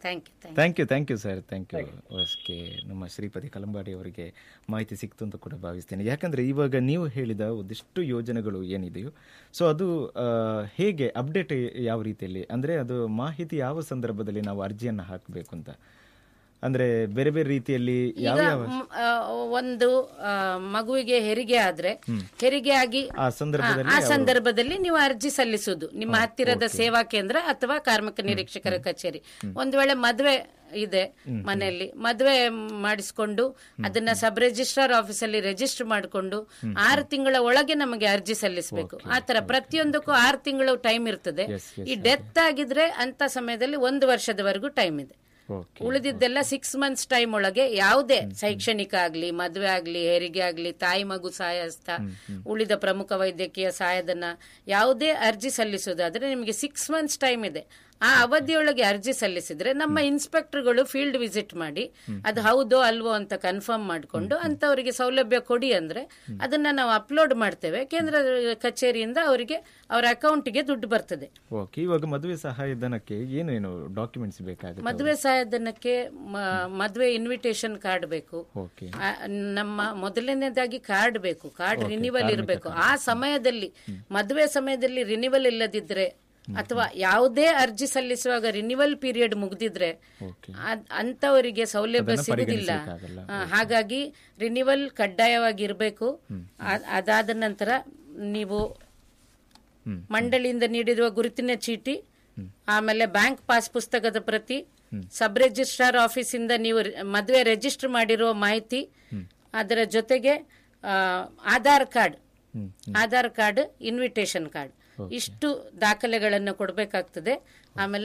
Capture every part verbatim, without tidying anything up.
Thank you thank you thank you sir thank you. ಅಷ್ಟೇ ನಮ್ಮ ಶ್ರೀಪತಿ ಕಲಂಬಾಡಿ ಅವರಿಗೆ ಮಾಹಿತಿ ಸಿಕ್ತು ಅಂತ ಕೂಡ ಭಾವಿಸ್ತೇನೆ. ಯಾಕಂದರೆ ಇವಾಗ ನೀವು ಹೇಳಿದ ಒಂದಿಷ್ಟು ಯೋಜನೆಗಳು ಏನಿದೆಯೋ ಸೊ ಅದು ಹೇಗೆ ಅಪ್ಡೇಟ್ ಯಾವ ರೀತಿಯಲ್ಲಿ, ಅಂದರೆ ಅದು ಮಾಹಿತಿ ಯಾವ ಸಂದರ್ಭದಲ್ಲಿ ನಾವು ಅರ್ಜಿಯನ್ನು ಹಾಕಬೇಕು ಅಂತ, ಅಂದ್ರೆ ಬೇರೆ ಬೇರೆ ರೀತಿಯಲ್ಲಿ ಯಾವ ಯಾವ ಒಂದು ಮಗುವಿಗೆ ಹೆರಿಗೆ ಆದ್ರೆ ಹೆರಿಗೆ ಆಗಿ ಆ ಸಂದರ್ಭದಲ್ಲಿ ಆ ಸಂದರ್ಭದಲ್ಲಿ ನೀವು ಅರ್ಜಿ ಸಲ್ಲಿಸುವುದು ನಿಮ್ಮ ಹತ್ತಿರದ ಸೇವಾ ಕೇಂದ್ರ ಅಥವಾ ಕಾರ್ಮಿಕ ನಿರೀಕ್ಷಕರ ಕಚೇರಿ. ಒಂದು ವೇಳೆ ಮದುವೆ ಇದೆ ಮನೆಯಲ್ಲಿ, ಮದುವೆ ಮಾಡಿಸಿಕೊಂಡು ಅದನ್ನ ಸಬ್ ರಿಜಿಸ್ಟ್ರಾರ್ ಆಫೀಸಲ್ಲಿ ರಿಜಿಸ್ಟರ್ ಮಾಡಿಕೊಂಡು ಆರು ತಿಂಗಳ ಒಳಗೆ ನಮಗೆ ಅರ್ಜಿ ಸಲ್ಲಿಸಬೇಕು. ಆತರ ಪ್ರತಿಯೊಂದಕ್ಕೂ ಆರು ತಿಂಗಳು ಟೈಮ್ ಇರ್ತದೆ. ಈ ಡೆತ್ ಆಗಿದ್ರೆ ಅಂತ ಸಮಯದಲ್ಲಿ ಒಂದು ವರ್ಷದವರೆಗೂ ಟೈಮ್ ಇದೆ. ಉಳಿದಿದ್ದೆಲ್ಲ ಸಿಕ್ಸ್ ಮಂತ್ಸ್ ಟೈಮ್ ಒಳಗೆ ಯಾವುದೇ ಶೈಕ್ಷಣಿಕ ಆಗ್ಲಿ, ಮದುವೆ ಆಗ್ಲಿ, ಹೆರಿಗೆ ಆಗ್ಲಿ, ತಾಯಿ ಮಗು ಸಹಾಯಸ್ತ, ಉಳಿದ ಪ್ರಮುಖ ವೈದ್ಯಕೀಯ ಸಹಾಯಧನ ಯಾವುದೇ ಅರ್ಜಿ ಸಲ್ಲಿಸೋದಾದ್ರೆ ನಿಮಗೆ ಸಿಕ್ಸ್ ಮಂತ್ಸ್ ಟೈಮ್ ಇದೆ. ಆ ಅವಧಿಯೊಳಗೆ ಅರ್ಜಿ ಸಲ್ಲಿಸಿದ್ರೆ ನಮ್ಮ ಇನ್ಸ್ಪೆಕ್ಟರ್ಗಳು ಫೀಲ್ಡ್ ವಿಸಿಟ್ ಮಾಡಿ ಅದು ಹೌದೋ ಅಲ್ವೋ ಅಂತ ಕನ್ಫರ್ಮ್ ಮಾಡಿಕೊಂಡು ಅಂತವರಿಗೆ ಸೌಲಭ್ಯ ಕೊಡಿ ಅಂದ್ರೆ ಅದನ್ನ ನಾವು ಅಪ್ಲೋಡ್ ಮಾಡ್ತೇವೆ. ಕೇಂದ್ರ ಕಚೇರಿಯಿಂದ ಅವರಿಗೆ ಅವರ ಅಕೌಂಟ್ಗೆ ದುಡ್ಡು ಬರ್ತದೆ. ಇವಾಗ ಮದುವೆ ಸಹಾಯಧನಕ್ಕೆ ಏನೇನು ಡಾಕ್ಯುಮೆಂಟ್ಸ್ ಬೇಕಾಗುತ್ತೆ? ಮದುವೆ ಸಹಾಯಧನಕ್ಕೆ ಮದುವೆ ಇನ್ವಿಟೇಷನ್ ಕಾರ್ಡ್ ಬೇಕು, ನಮ್ಮ ಮೊದಲನೇದಾಗಿ ಕಾರ್ಡ್ ಬೇಕು, ಕಾರ್ಡ್ ರಿನಿವಲ್ ಇರಬೇಕು. ಆ ಸಮಯದಲ್ಲಿ ಮದುವೆ ಸಮಯದಲ್ಲಿ ರಿನಿವಲ್ ಇಲ್ಲದಿದ್ರೆ ಅಥವಾ ಯಾವುದೇ ಅರ್ಜಿ ಸಲ್ಲಿಸುವಾಗ ರಿನಿವಲ್ ಪೀರಿಯಡ್ ಮುಗಿದಿದ್ರೆ ಅಂತವರಿಗೆ ಸೌಲಭ್ಯ ಸಿಗುದಿಲ್ಲ. ಹಾಗಾಗಿ ರಿನಿವಲ್ ಕಡ್ಡಾಯವಾಗಿ ಇರಬೇಕು. ಅದಾದ ನಂತರ ನೀವು ಮಂಡಳಿಯಿಂದ ನೀಡಿರುವ ಗುರುತಿನ ಚೀಟಿ, ಆಮೇಲೆ ಬ್ಯಾಂಕ್ ಪಾಸ್ ಪುಸ್ತಕದ ಪ್ರತಿ, ಸಬ್ ರಿಜಿಸ್ಟ್ರಾರ್ ಆಫೀಸಿಂದ ನೀವು ಮದುವೆ ರಿಜಿಸ್ಟರ್ ಮಾಡಿರುವ ಮಾಹಿತಿ, ಅದರ ಜೊತೆಗೆ Aadhaar card, Aadhaar card, invitation card, ಇಷ್ಟು ದಾಖಲೆಗಳನ್ನು ಕೊಡಬೇಕಾಗ್ತದೆ. ಆಮೇಲೆ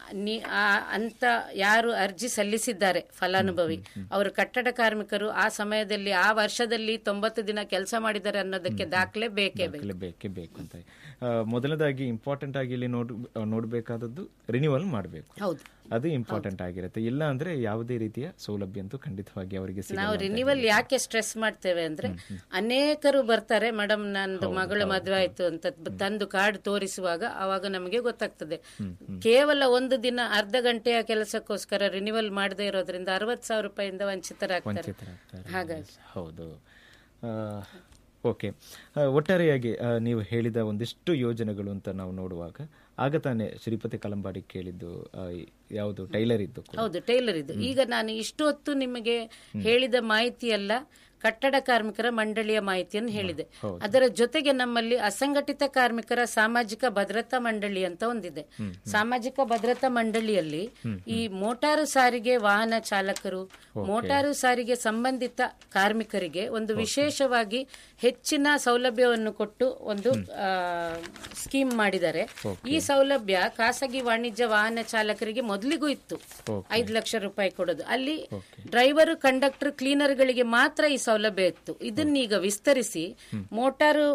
ಅಂತ ಯಾರು ಅರ್ಜಿ ಸಲ್ಲಿಸಿದ್ದಾರೆ ಫಲಾನುಭವಿ ಅವರು ಕಟ್ಟಡ ಕಾರ್ಮಿಕರು ಆ ಸಮಯದಲ್ಲಿ ಆ ವರ್ಷದಲ್ಲಿ ತೊಂಬತ್ತು ದಿನ ಕೆಲಸ ಮಾಡಿದ್ದಾರೆ ಅನ್ನೋದಕ್ಕೆ ದಾಖಲೆ ಬೇಕೇ ಬೇಕೇ ಬೇಕು ಅಂತ. ಮೊದಲದಾಗಿ ಇಂಪಾರ್ಟೆಂಟ್ ಆಗಿ ಇಲ್ಲಿ ನೋಡ್ ನೋಡಬೇಕಾದದ್ದು ರಿನಿವಲ್ ಮಾಡಬೇಕು. ಹೌದು, ಅದು ಇಂಪಾರ್ಟೆಂಟ್ ಆಗಿರುತ್ತೆ. ಇಲ್ಲ ಅಂದ್ರೆ ಯಾವುದೇ ರೀತಿಯ ಸೌಲಭ್ಯ ಅಂತೂ ಖಂಡಿತವಾಗಿ ಅವರಿಗೆ ಸಿಗಲ್ಲ. ನಾವು ರಿನಿವಲ್ ಯಾಕೆ ಸ್ಟ್ರೆಸ್ ಮಾಡ್ತೇವೆ ಅಂದ್ರೆ ಅನೇಕರು ಬರ್ತಾರೆ, ಮೇಡಮ್ ನಂದು ಮಗಳ ಮದುವೆ ಆಯ್ತು ಅಂತ ತಂದು ಕಾರ್ಡ್ ತೋರಿಸುವಾಗ ಅವಾಗ ನಮಗೆ ಗೊತ್ತಾಗ್ತದೆ ಕೇವಲ ಒಂದು ದಿನ ಅರ್ಧ ಗಂಟೆಯ ಕೆಲಸಕ್ಕೋಸ್ಕರ ರಿನಿವಲ್ ಮಾಡದೇ ಇರೋದ್ರಿಂದ ಅರವತ್ತು ಸಾವಿರ ರೂಪಾಯಿಂದ ವಂಚಿತರಾಗ್ತಾರೆ. ಹಾಗಾಗಿ ಹೌದು. ಓಕೆ, ಒಟ್ಟಾರೆಯಾಗಿ ನೀವು ಹೇಳಿದ ಒಂದಿಷ್ಟು ಯೋಜನೆಗಳು ಅಂತ ನಾವು ನೋಡುವಾಗ ಆಗ ತಾನೇ ಶ್ರೀಪತಿ ಕಲಂಬಾಡಿ ಕೇಳಿದ್ದು ಯಾವುದು ಟೈಲರ್ ಇದ್ದು. ಹೌದು, ಟೈಲರ್ ಇದ್ದು. ಈಗ ನಾನು ಇಷ್ಟು ಹೊತ್ತು ನಿಮಗೆ ಹೇಳಿದ ಮಾಹಿತಿ ಎಲ್ಲ ಕಟ್ಟಡ ಕಾರ್ಮಿಕರ ಮಂಡಳಿಯ ಮಾಹಿತಿಯನ್ನು ಹೇಳಿದೆ. ಅದರ ಜೊತೆಗೆ ನಮ್ಮಲ್ಲಿ ಅಸಂಘಟಿತ ಕಾರ್ಮಿಕರ ಸಾಮಾಜಿಕ ಭದ್ರತಾ ಮಂಡಳಿ ಅಂತ ಒಂದಿದೆ. ಸಾಮಾಜಿಕ ಭದ್ರತಾ ಮಂಡಳಿಯಲ್ಲಿ ಈ ಮೋಟಾರು ಸಾರಿಗೆ ವಾಹನ ಚಾಲಕರು, ಮೋಟಾರು ಸಾರಿಗೆ ಸಂಬಂಧಿತ ಕಾರ್ಮಿಕರಿಗೆ ಒಂದು ವಿಶೇಷವಾಗಿ ಹೆಚ್ಚಿನ ಸೌಲಭ್ಯವನ್ನು ಕೊಟ್ಟು ಒಂದು ಸ್ಕೀಮ್ ಮಾಡಿದ್ದಾರೆ. ಈ ಸೌಲಭ್ಯ ಖಾಸಗಿ ವಾಣಿಜ್ಯ ವಾಹನ ಚಾಲಕರಿಗೆ ಮೊದಲಿಗೂ ಇತ್ತು, ಐದು ಲಕ್ಷ ರೂಪಾಯಿ ಕೊಡೋದು. ಅಲ್ಲಿ ಡ್ರೈವರ್, ಕಂಡಕ್ಟರ್, ಕ್ಲೀನರ್ಗಳಿಗೆ ಮಾತ್ರ ಈ ಸೌಲಭ್ಯ ಇತ್ತು. ಇದನ್ನೀಗ ವಿಸ್ತರಿಸಿ ಮೋಟಾರು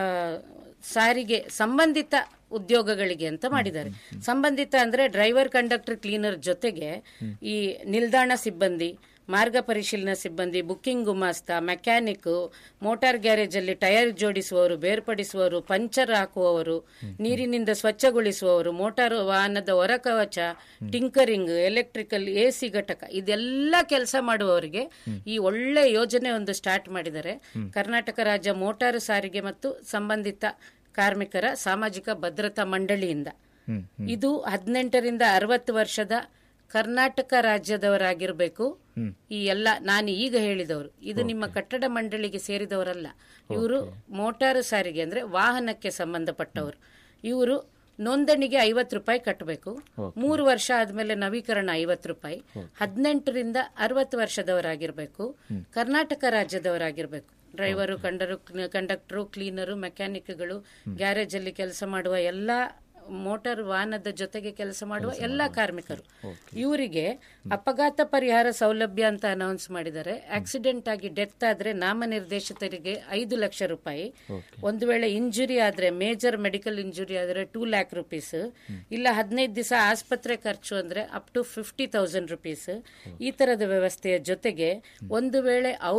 ಸಾರಿಗೆ ಸಂಬಂಧಿತ ಉದ್ಯೋಗಗಳಿಗೆ ಅಂತ ಮಾಡಿದ್ದಾರೆ. ಸಂಬಂಧಿತ ಅಂದ್ರೆ ಡ್ರೈವರ್, ಕಂಡಕ್ಟರ್, ಕ್ಲೀನರ್ ಜೊತೆಗೆ ಈ ನಿಲ್ದಾಣ ಸಿಬ್ಬಂದಿ, ಮಾರ್ಗ ಪರಿಶೀಲನಾ ಸಿಬ್ಬಂದಿ, ಬುಕ್ಕಿಂಗ್ ಗುಮಾಸ್ತ, ಮೆಕ್ಯಾನಿಕ್, ಮೋಟಾರ್ ಗ್ಯಾರೇಜ್ ಅಲ್ಲಿ ಟೈರ್ ಜೋಡಿಸುವವರು, ಬೇರ್ಪಡಿಸುವವರು, ಪಂಚರ್ ಹಾಕುವವರು, ನೀರಿನಿಂದ ಸ್ವಚ್ಛಗೊಳಿಸುವವರು, ಮೋಟಾರ್ ವಾಹನದ ಹೊರಕವಚ, ಟಿಂಕರಿಂಗ್, ಎಲೆಕ್ಟ್ರಿಕಲ್, ಎಸಿ ಘಟಕ, ಇದೆಲ್ಲ ಕೆಲಸ ಮಾಡುವವರಿಗೆ ಈ ಒಳ್ಳೆ ಯೋಜನೆ ಒಂದು ಸ್ಟಾರ್ಟ್ ಮಾಡಿದ್ದಾರೆ. ಕರ್ನಾಟಕ ರಾಜ್ಯ ಮೋಟಾರು ಸಾರಿಗೆ ಮತ್ತು ಸಂಬಂಧಿತ ಕಾರ್ಮಿಕರ ಸಾಮಾಜಿಕ ಭದ್ರತಾ ಮಂಡಳಿಯಿಂದ. ಇದು ಹದಿನೆಂಟರಿಂದ ಅರವತ್ತು ವರ್ಷದ ಕರ್ನಾಟಕ ರಾಜ್ಯದವರಾಗಿರ್ಬೇಕು. ಈ ಎಲ್ಲ ನಾನು ಈಗ ಹೇಳಿದವರು ಇದು ನಿಮ್ಮ ಕಟ್ಟಡ ಮಂಡಳಿಗೆ ಸೇರಿದವರಲ್ಲ. ಇವರು ಮೋಟಾರು ಸಾರಿಗೆ ಅಂದ್ರೆ ವಾಹನಕ್ಕೆ ಸಂಬಂಧಪಟ್ಟವರು. ಇವರು ನೋಂದಣಿಗೆ ಐವತ್ತು ರೂಪಾಯಿ ಕಟ್ಟಬೇಕು. ಮೂರು ವರ್ಷ ಆದ್ಮೇಲೆ ನವೀಕರಣ ಐವತ್ತು ರೂಪಾಯಿ. ಹದಿನೆಂಟರಿಂದ ಅರವತ್ತು ವರ್ಷದವರಾಗಿರ್ಬೇಕು. ಕರ್ನಾಟಕ ರಾಜ್ಯದವರಾಗಿರ್ಬೇಕು. ಡ್ರೈವರು, ಕಂಡರು ಕಂಡಕ್ಟರು, ಕ್ಲೀನರು, ಮೆಕ್ಯಾನಿಕ್ಗಳು, ಗ್ಯಾರೇಜ್ ಅಲ್ಲಿ ಕೆಲಸ ಮಾಡುವ ಎಲ್ಲಾ ಮೋಟಾರ್ ವಾಹನದ ಜೊತೆಗೆ ಕೆಲಸ ಮಾಡುವ ಎಲ್ಲಾ ಕಾರ್ಮಿಕರು, ಇವರಿಗೆ ಅಪಘಾತ ಪರಿಹಾರ ಸೌಲಭ್ಯ ಅಂತ ಅನೌನ್ಸ್ ಮಾಡಿದ್ದಾರೆ. ಆಕ್ಸಿಡೆಂಟ್ ಆಗಿ ಡೆತ್ ಆದ್ರೆ ನಾಮನಿರ್ದೇಶಿತರಿಗೆ ಐದು ಲಕ್ಷ ರೂಪಾಯಿ. ಒಂದು ವೇಳೆ ಇಂಜುರಿ ಆದ್ರೆ, ಮೇಜರ್ ಮೆಡಿಕಲ್ ಇಂಜುರಿ ಆದ್ರೆ ಟೂ ಲ್ಯಾಕ್ ರುಪೀಸ್. ಇಲ್ಲ ಹದಿನೈದು ದಿವಸ ಆಸ್ಪತ್ರೆ ಖರ್ಚು ಅಂದ್ರೆ up to fifty thousand rupees. ಈ ತರದ ವ್ಯವಸ್ಥೆಯ ಜೊತೆಗೆ ಒಂದು ವೇಳೆ ಅವರು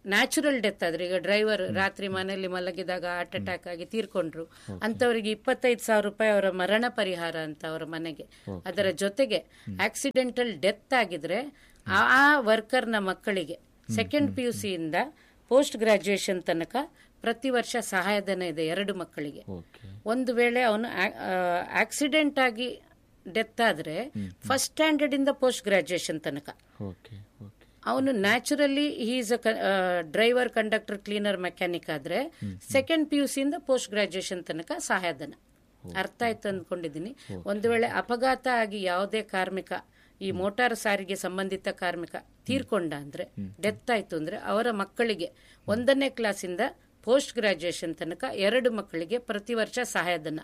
ನ್ಯಾಚುರಲ್ ಡೆತ್ ಆದ್ರೆ, ಈಗ ಡ್ರೈವರ್ ರಾತ್ರಿ ಮನೆಯಲ್ಲಿ ಮಲಗಿದಾಗ ಹಾರ್ಟ್ ಅಟ್ಯಾಕ್ ಆಗಿ ತೀರ್ಕೊಂಡ್ರು, ಅಂತವರಿಗೆ ಇಪ್ಪತ್ತೈದು ಸಾವಿರ ರೂಪಾಯಿ ಅವರ ಮರಣ ಪರಿಹಾರ ಅಂತ ಅವರ ಮನೆಗೆ. ಅದರ ಜೊತೆಗೆ ಆಕ್ಸಿಡೆಂಟಲ್ ಡೆತ್ ಆಗಿದ್ರೆ ಆ ವರ್ಕರ್ನ ಮಕ್ಕಳಿಗೆ second P U ಸಿಯಿಂದ post graduation ತನಕ ಪ್ರತಿ ವರ್ಷ ಸಹಾಯಧನ ಇದೆ ಎರಡು ಮಕ್ಕಳಿಗೆ. ಒಂದು ವೇಳೆ ಅವನು ಆಕ್ಸಿಡೆಂಟ್ ಆಗಿ ಡೆತ್ ಆದ್ರೆ ಫಸ್ಟ್ ಸ್ಟ್ಯಾಂಡರ್ಡ್ ಇಂದ ಪೋಸ್ಟ್ ಗ್ರಾಜುಯೇಷನ್ ತನಕ ಅವನು naturally is a driver, conductor, cleaner, mechanic ಆದ್ರೆ second P U ಸಿಯಿಂದ post graduation ತನಕ ಸಹಾಯಧನ. ಅರ್ಥ ಆಯ್ತು ಅಂದ್ಕೊಂಡಿದ್ದೀನಿ. ಒಂದು ವೇಳೆ ಅಪಘಾತ ಆಗಿ ಯಾವುದೇ ಕಾರ್ಮಿಕ, ಈ ಮೋಟಾರ್ ಸಾರಿಗೆ ಸಂಬಂಧಿತ ಕಾರ್ಮಿಕ ತೀರ್ಕೊಂಡ ಅಂದ್ರೆ, ಡೆತ್ ಆಯ್ತು ಅಂದ್ರೆ ಅವರ ಮಕ್ಕಳಿಗೆ ಒಂದನೇ ಕ್ಲಾಸಿಂದ ಪೋಸ್ಟ್ ಗ್ರಾಜುಯೇಷನ್ ತನಕ ಎರಡು ಮಕ್ಕಳಿಗೆ ಪ್ರತಿ ವರ್ಷ ಸಹಾಯಧನ.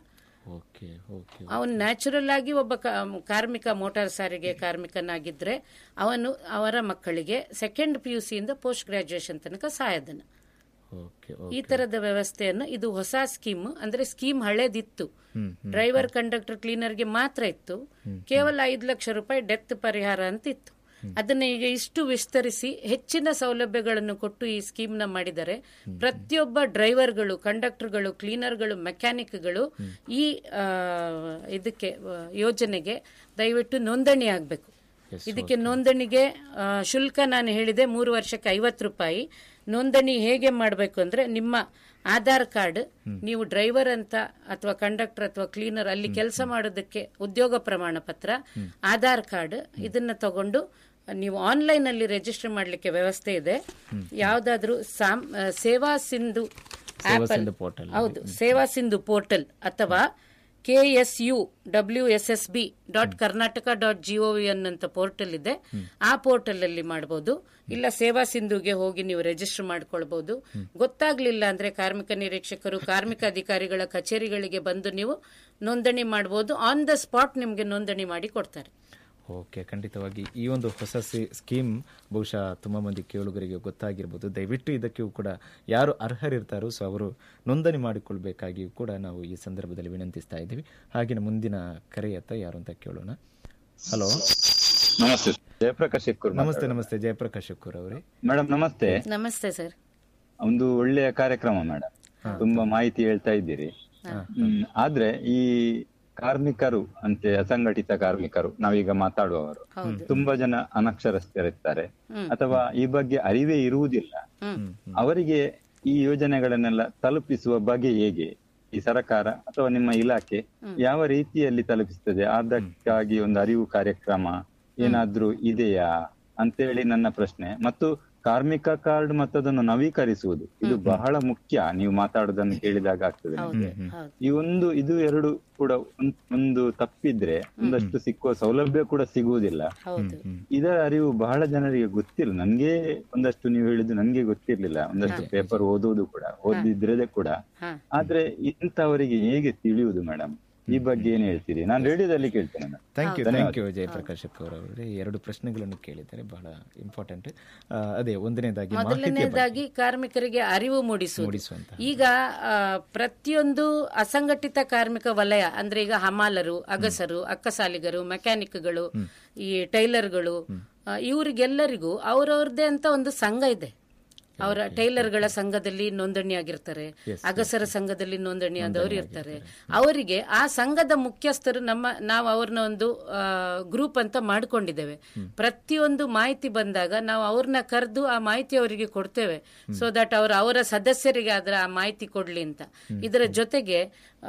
ಅವನು ನ್ಯಾಚುರಲ್ ಆಗಿ ಒಬ್ಬ ಕಾರ್ಮಿಕ, ಮೋಟಾರ್ ಸಾರಿಗೆ ಕಾರ್ಮಿಕನಾಗಿದ್ರೆ ಅವನು ಅವರ ಮಕ್ಕಳಿಗೆ second P U ಸಿಯಿಂದ post graduation ತನಕ ಸಹಾಯಧನ. ಈ ತರದ ವ್ಯವಸ್ಥೆಯನ್ನು, ಇದು ಹೊಸ ಸ್ಕೀಮ್ ಅಂದ್ರೆ ಸ್ಕೀಮ್ ಹಳೇದಿತ್ತು, ಡ್ರೈವರ್, ಕಂಡಕ್ಟರ್, ಕ್ಲೀನರ್ಗೆ ಮಾತ್ರ ಇತ್ತು. ಕೇವಲ ಐದು ಲಕ್ಷ ರೂಪಾಯಿ ಡೆತ್ ಪರಿಹಾರ ಅಂತ ಇತ್ತು. ಅದನ್ನ ಈಗ ಇಷ್ಟು ವಿಸ್ತರಿಸಿ ಹೆಚ್ಚಿನ ಸೌಲಭ್ಯಗಳನ್ನು ಕೊಟ್ಟು ಈ ಸ್ಕೀಮ್ ನ ಮಾಡಿದರೆ ಪ್ರತಿಯೊಬ್ಬ ಡ್ರೈವರ್ಗಳು, ಕಂಡಕ್ಟರ್ಗಳು, ಕ್ಲೀನರ್ಗಳು, ಮೆಕ್ಯಾನಿಕ್ಗಳು ಈ ಇದಕ್ಕೆ ಯೋಜನೆಗೆ ದಯವಿಟ್ಟು ನೋಂದಣಿ ಆಗಬೇಕು. ಇದಕ್ಕೆ ನೋಂದಣಿಗೆ ಶುಲ್ಕ ನಾನು ಹೇಳಿದೆ ಮೂರು ವರ್ಷಕ್ಕೆ ಐವತ್ತು ರೂಪಾಯಿ. ನೋಂದಣಿ ಹೇಗೆ ಮಾಡಬೇಕು ಅಂದ್ರೆ, ನಿಮ್ಮ ಆಧಾರ್ ಕಾರ್ಡ್, ನೀವು ಡ್ರೈವರ್ ಅಂತ ಅಥವಾ ಕಂಡಕ್ಟರ್ ಅಥವಾ ಕ್ಲೀನರ್ ಅಲ್ಲಿ ಕೆಲಸ ಮಾಡೋದಕ್ಕೆ ಉದ್ಯೋಗ ಪ್ರಮಾಣ ಪತ್ರ, ಆಧಾರ್ ಕಾರ್ಡ್, ಇದನ್ನ ತಗೊಂಡು ನೀವು ಆನ್ಲೈನ್ ಅಲ್ಲಿ ರಿಜಿಸ್ಟರ್ ಮಾಡಲಿಕ್ಕೆ ವ್ಯವಸ್ಥೆ ಇದೆ. ಯಾವ್ದಾದ್ರು ಸೇವಾ ಸಿಂಧು ಆಪ್, ಹೌದು, ಸೇವಾ ಸಿಂಧು ಪೋರ್ಟಲ್ ಅಥವಾ K S you W S S B dot Karnataka dot gov ಅನ್ನಂತ portal ಇದೆ. ಆ ಪೋರ್ಟಲ್ ಅಲ್ಲಿ ಮಾಡಬಹುದು. ಇಲ್ಲ ಸೇವಾ ಸಿಂಧುಗೆ ಹೋಗಿ ನೀವು ರಿಜಿಸ್ಟರ್ ಮಾಡ್ಕೊಳ್ಬಹುದು. ಗೊತ್ತಾಗ್ಲಿಲ್ಲ ಅಂದ್ರೆ ಕಾರ್ಮಿಕ ನಿರೀಕ್ಷಕರು, ಕಾರ್ಮಿಕ ಅಧಿಕಾರಿಗಳ ಕಚೇರಿಗಳಿಗೆ ಬಂದು ನೀವು ನೋಂದಣಿ ಮಾಡಬಹುದು. ಆನ್ ದ ಸ್ಪಾಟ್ ನಿಮ್ಗೆ ನೋಂದಣಿ ಮಾಡಿ ಕೊಡ್ತಾರೆ. ಓಕೆ, ಖಂಡಿತವಾಗಿ ಈ ಒಂದು ಹೊಸ ಸ್ಕೀಮ್ ಬಹುಶಃ ತುಂಬ ಮಂದಿ ಕೇಳುಗರಿಗೆ ಗೊತ್ತಾಗಿರ್ಬೋದು. ದಯವಿಟ್ಟು ಇದಕ್ಕೂ ಕೂಡ ಯಾರು ಅರ್ಹರಿರ್ತಾರೋ ಸೊ ಅವರು ನೋಂದಣಿ ಮಾಡಿಕೊಳ್ಬೇಕಾಗಿಯೂ ಕೂಡ ನಾವು ಈ ಸಂದರ್ಭದಲ್ಲಿ ವಿನಂತಿಸ್ತಾ ಇದ್ದೀವಿ. ಹಾಗೆಯೇ ಮುಂದಿನ ಕರೆಯತ್ತ ಯಾರು ಅಂತ ಕೇಳೋಣ. ಹಲೋ, ನಮಸ್ತೆ. ಜಯಪ್ರಕಾಶ್ ಶೆಕ್ಕೂರ್. ನಮಸ್ತೆ. ನಮಸ್ತೆ ಜಯಪ್ರಕಾಶ್ ಶೆಕ್ಕೂರ್ ಅವರೇ. ಮೇಡಮ್ ನಮಸ್ತೆ. ನಮಸ್ತೆ ಸರ್. ಒಂದು ಒಳ್ಳೆಯ ಕಾರ್ಯಕ್ರಮ ಮೇಡಮ್, ತುಂಬಾ ಮಾಹಿತಿ ಹೇಳ್ತಾ ಇದ್ದೀರಿ. ಆದ್ರೆ ಈ ಕಾರ್ಮಿಕರು ಅಂತೆ, ಅಸಂಘಟಿತ ಕಾರ್ಮಿಕರು, ನಾವೀಗ ಮಾತಾಡುವವರು ತುಂಬಾ ಜನ ಅನಕ್ಷರಸ್ಥರಿರ್ತಾರೆ ಅಥವಾ ಈ ಬಗ್ಗೆ ಅರಿವೇ ಇರುವುದಿಲ್ಲ. ಅವರಿಗೆ ಈ ಯೋಜನೆಗಳನ್ನೆಲ್ಲ ತಲುಪಿಸುವ ಬಗೆ ಹೇಗೆ? ಈ ಸರ್ಕಾರ ಅಥವಾ ನಿಮ್ಮ ಇಲಾಖೆ ಯಾವ ರೀತಿಯಲ್ಲಿ ತಲುಪಿಸ್ತದೆ? ಅದಕ್ಕಾಗಿ ಒಂದು ಅರಿವು ಕಾರ್ಯಕ್ರಮ ಏನಾದ್ರೂ ಇದೆಯಾ ಅಂತೇಳಿ ನನ್ನ ಪ್ರಶ್ನೆ. ಮತ್ತು ಕಾರ್ಮಿಕ ಕಾರ್ಡ್ ಮತ್ತು ಅದನ್ನು ನವೀಕರಿಸುವುದು, ಇದು ಬಹಳ ಮುಖ್ಯ. ನೀವು ಮಾತಾಡೋದನ್ನು ಕೇಳಿದಾಗ ಆಗ್ತದೆ ನಮಗೆ. ಈ ಒಂದು ಇದು ಎರಡು ಕೂಡ ಒಂದು ತಪ್ಪಿದ್ರೆ ಒಂದಷ್ಟು ಸಿಕ್ಕುವ ಸೌಲಭ್ಯ ಕೂಡ ಸಿಗುವುದಿಲ್ಲ. ಇದರ ಅರಿವು ಬಹಳ ಜನರಿಗೆ ಗೊತ್ತಿಲ್ಲ. ನನ್ಗೆ ಒಂದಷ್ಟು ನೀವು ಹೇಳಿದ್ದು ನನ್ಗೆ ಗೊತ್ತಿರ್ಲಿಲ್ಲ. ಒಂದಷ್ಟು ಪೇಪರ್ ಓದುವುದು ಕೂಡ, ಓದಿದ್ರೆ ಕೂಡ. ಆದ್ರೆ ಇಂಥವರಿಗೆ ಹೇಗೆ ತಿಳಿಯುವುದು ಮೇಡಮ್? ಈ ಬಗ್ಗೆ ಏನ್ ಹೇಳ್ತೀರಿ? ನಾನು ರೇಡಿಯೋದಲ್ಲಿ ಕೇಳ್ತೇನೆ. Thank you thank you Jayaprakash ಅವರ ಅವರೇ. ಎರಡು ಪ್ರಶ್ನೆಗಳನ್ನು ಕೇಳಿದ್ದಾರೆ, ಬಹಳ ಇಂಪಾರ್ಟೆಂಟ್. ಅದೇ ಒಂದನೇದಾಗಿ ಮೊದಲನೇದಾಗಿ ಕಾರ್ಮಿಕರಿಗೆ ಅರಿವು ಮೂಡಿಸುವಂತ. ಈಗ ಪ್ರತಿಯೊಂದು ಅಸಂಘಟಿತ ಕಾರ್ಮಿಕ ವಲಯ ಅಂದ್ರೆ ಈಗ ಹಮಾಲರು, ಅಗಸರು, ಅಕ್ಕಸಾಲಿಗರು, ಮೆಕ್ಯಾನಿಕ್ಗಳು, ಈ ಟೈಲರ್ಗಳು, ಇವರಿಗೆಲ್ಲರಿಗೂ ಅವರವ್ರದೇ ಅಂತ ಒಂದು ಸಂಘ ಇದೆ. ಅವರ ಟೈಲರ್ಗಳ ಸಂಘದಲ್ಲಿ ನೋಂದಣಿ ಆಗಿರ್ತಾರೆ, ಅಗಸರ ಸಂಘದಲ್ಲಿ ನೋಂದಣಿ ಆದವರು ಇರ್ತಾರೆ. ಅವರಿಗೆ ಆ ಸಂಘದ ಮುಖ್ಯಸ್ಥರು ನಮ್ಮ ನಾವು ಅವ್ರನ್ನ ಒಂದು ಗ್ರೂಪ್ ಅಂತ ಮಾಡ್ಕೊಂಡಿದ್ದೇವೆ. ಪ್ರತಿಯೊಂದು ಮಾಹಿತಿ ಬಂದಾಗ ನಾವು ಅವ್ರನ್ನ ಕರೆದು ಆ ಮಾಹಿತಿ ಅವರಿಗೆ ಕೊಡ್ತೇವೆ, ಸೊ ದಟ್ ಅವ್ರ ಅವರ ಸದಸ್ಯರಿಗೆ ಅದರ ಆ ಮಾಹಿತಿ ಕೊಡ್ಲಿ ಅಂತ. ಇದರ ಜೊತೆಗೆ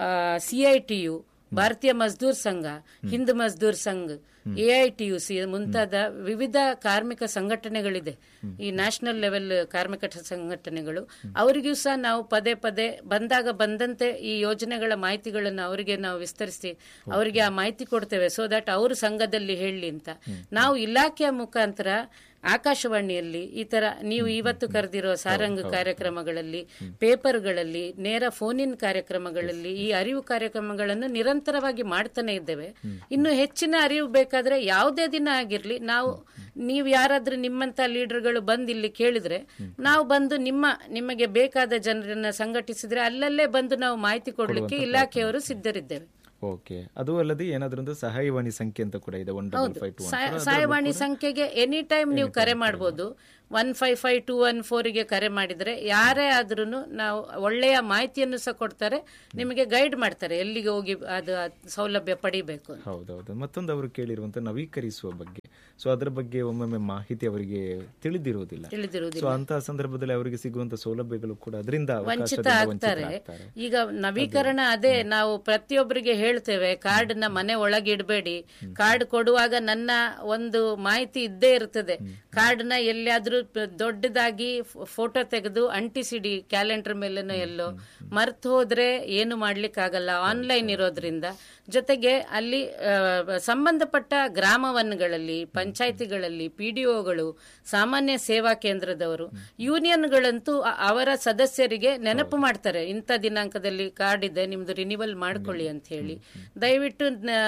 ಸಿಐಟಿಯು, ಭಾರತೀಯ ಮಜ್ದೂರ್ ಸಂಘ, ಹಿಂದ್ ಮಜ್ದೂರ್ ಸಂಘ, ಎಐಟಿಯುಸಿ ಮುಂತಾದ ವಿವಿಧ ಕಾರ್ಮಿಕ ಸಂಘಟನೆಗಳಿದೆ. ಈ ನ್ಯಾಷನಲ್ ಲೆವೆಲ್ ಕಾರ್ಮಿಕ ಸಂಘಟನೆಗಳು, ಅವರಿಗೂ ಸಹ ನಾವು ಪದೇ ಪದೇ ಬಂದಾಗ ಬಂದಂತೆ ಈ ಯೋಜನೆಗಳ ಮಾಹಿತಿಗಳನ್ನು ಅವರಿಗೆ ನಾವು ವಿಸ್ತರಿಸಿ ಅವರಿಗೆ ಆ ಮಾಹಿತಿ ಕೊಡ್ತೇವೆ, ಸೊ ದಟ್ ಅವರು ಸಂಘದಲ್ಲಿ ಹೇಳಲಿ ಅಂತ. ನಾವು ಇಲಾಖೆಯ ಮುಖಾಂತರ ಆಕಾಶವಾಣಿಯಲ್ಲಿ ಈ ತರ ನೀವು ಇವತ್ತು ಕರೆದಿರೋ ಸಾರಂಗ್ ಕಾರ್ಯಕ್ರಮಗಳಲ್ಲಿ, ಪೇಪರ್ಗಳಲ್ಲಿ, ನೇರ ಫೋನ್ ಇನ್ ಕಾರ್ಯಕ್ರಮಗಳಲ್ಲಿ ಈ ಅರಿವು ಕಾರ್ಯಕ್ರಮಗಳನ್ನು ನಿರಂತರವಾಗಿ ಮಾಡ್ತಾನೆ ಇದ್ದೇವೆ. ಇನ್ನು ಹೆಚ್ಚಿನ ಅರಿವು ಬೇಕಾದ್ರೆ ಯಾವುದೇ ದಿನ ಆಗಿರ್ಲಿ, ನಾವು ನೀವು ಯಾರಾದ್ರೂ ನಿಮ್ಮಂತ ಲೀಡರ್ಗಳು ಬಂದು ಇಲ್ಲಿ ಕೇಳಿದ್ರೆ ನಾವು ಬಂದು ನಿಮ್ಮ ನಿಮಗೆ ಬೇಕಾದ ಜನರನ್ನ ಸಂಘಟಿಸಿದ್ರೆ ಅಲ್ಲಲ್ಲೇ ಬಂದು ನಾವು ಮಾಹಿತಿ ಕೊಡ್ಲಿಕ್ಕೆ ಇಲಾಖೆಯವರು ಸಿದ್ಧರಿದ್ದೇವೆ. ಓಕೆ, ಅದು ಅಲ್ಲದೆ ಏನಾದ್ರೂ ಸಹಾಯವಾಣಿ ಸಂಖ್ಯೆ ಅಂತ ಕೂಡ ಇದೆ. ಸಹಾಯವಾಣಿ ಸಂಖ್ಯೆಗೆ ಎನಿ ಟೈಮ್ ನೀವು ಕರೆ ಮಾಡಬಹುದು. One five five two one ಫೋರಿಗೆ ಕರೆ ಮಾಡಿದರೆ ಯಾರೇ ಆದ್ರೂ ನಾವು ಒಳ್ಳೆಯ ಮಾಹಿತಿಯನ್ನು ಸಹ ಕೊಡ್ತಾರೆ, ನಿಮಗೆ ಗೈಡ್ ಮಾಡ್ತಾರೆ ಎಲ್ಲಿಗೆ ಹೋಗಿ ಅದು ಸೌಲಭ್ಯ ಪಡಿಬೇಕು. ಹೌದೌದು. ಮತ್ತೊಂದು ಅವರು ಕೇಳಿರುವಂತ ನವೀಕರಿಸುವ ಬಗ್ಗೆ, ಸೊ ಅದರ ಬಗ್ಗೆ ಒಮ್ಮೊಮ್ಮೆ ಮಾಹಿತಿ ಅವರಿಗೆ ತಿಳಿದಿರುವುದಿಲ್ಲ. ಸೊ ಅಂತಹ ಸಂದರ್ಭದಲ್ಲಿ ಅವರಿಗೆ ಸಿಗುವಂತ ಸೌಲಭ್ಯಗಳು ಕೂಡ ಅದರಿಂದ ವಂಚಿತ ಆಗ್ತಾರೆ. ಈಗ ನವೀಕರಣ ಅದೇ ನಾವು ಪ್ರತಿಯೊಬ್ಬರಿಗೆ ಹೇಳ್ತೇವೆ, ಕಾರ್ಡ್ ನ ಮನೆ ಒಳಗೆ ಇಡಬೇಡಿ, ಕಾರ್ಡ್ ಕೊಡುವಾಗ ನನ್ನ ಒಂದು ಮಾಹಿತಿ ಇದ್ದೇ ಇರ್ತದೆ. ಕಾರ್ಡ್ ನ ಎಲ್ಲಿಯಾದ್ರೂ ದೊಡ್ಡದಾಗಿ ಫೋಟೋ ತೆಗೆದು ಅಂಟಿಸಿಡಿ ಕ್ಯಾಲೆಂಡರ್ ಮೇಲೆನೋ ಎಲ್ಲೋ, ಮರ್ತು ಹೋದ್ರೆ ಏನು ಮಾಡ್ಲಿಕ್ಕೆ ಆಗಲ್ಲ, ಆನ್ಲೈನ್ ಇರೋದ್ರಿಂದ. ಜೊತೆಗೆ ಅಲ್ಲಿ ಸಂಬಂಧಪಟ್ಟ ಗ್ರಾಮವನ್ಗಳಲ್ಲಿ, ಪಂಚಾಯಿತಿಗಳಲ್ಲಿ, ಪಿಡಿಒಗಳು, ಸಾಮಾನ್ಯ ಸೇವಾ ಕೇಂದ್ರದವರು, ಯೂನಿಯನ್ಗಳಂತೂ ಅವರ ಸದಸ್ಯರಿಗೆ ನೆನಪು ಮಾಡ್ತಾರೆ, ಇಂಥ ದಿನಾಂಕದಲ್ಲಿ ಕಾರ್ಡ್ ಇದೆ ನಿಮ್ದು ರಿನಿವಲ್ ಮಾಡ್ಕೊಳ್ಳಿ ಅಂತ ಹೇಳಿ. ದಯವಿಟ್ಟು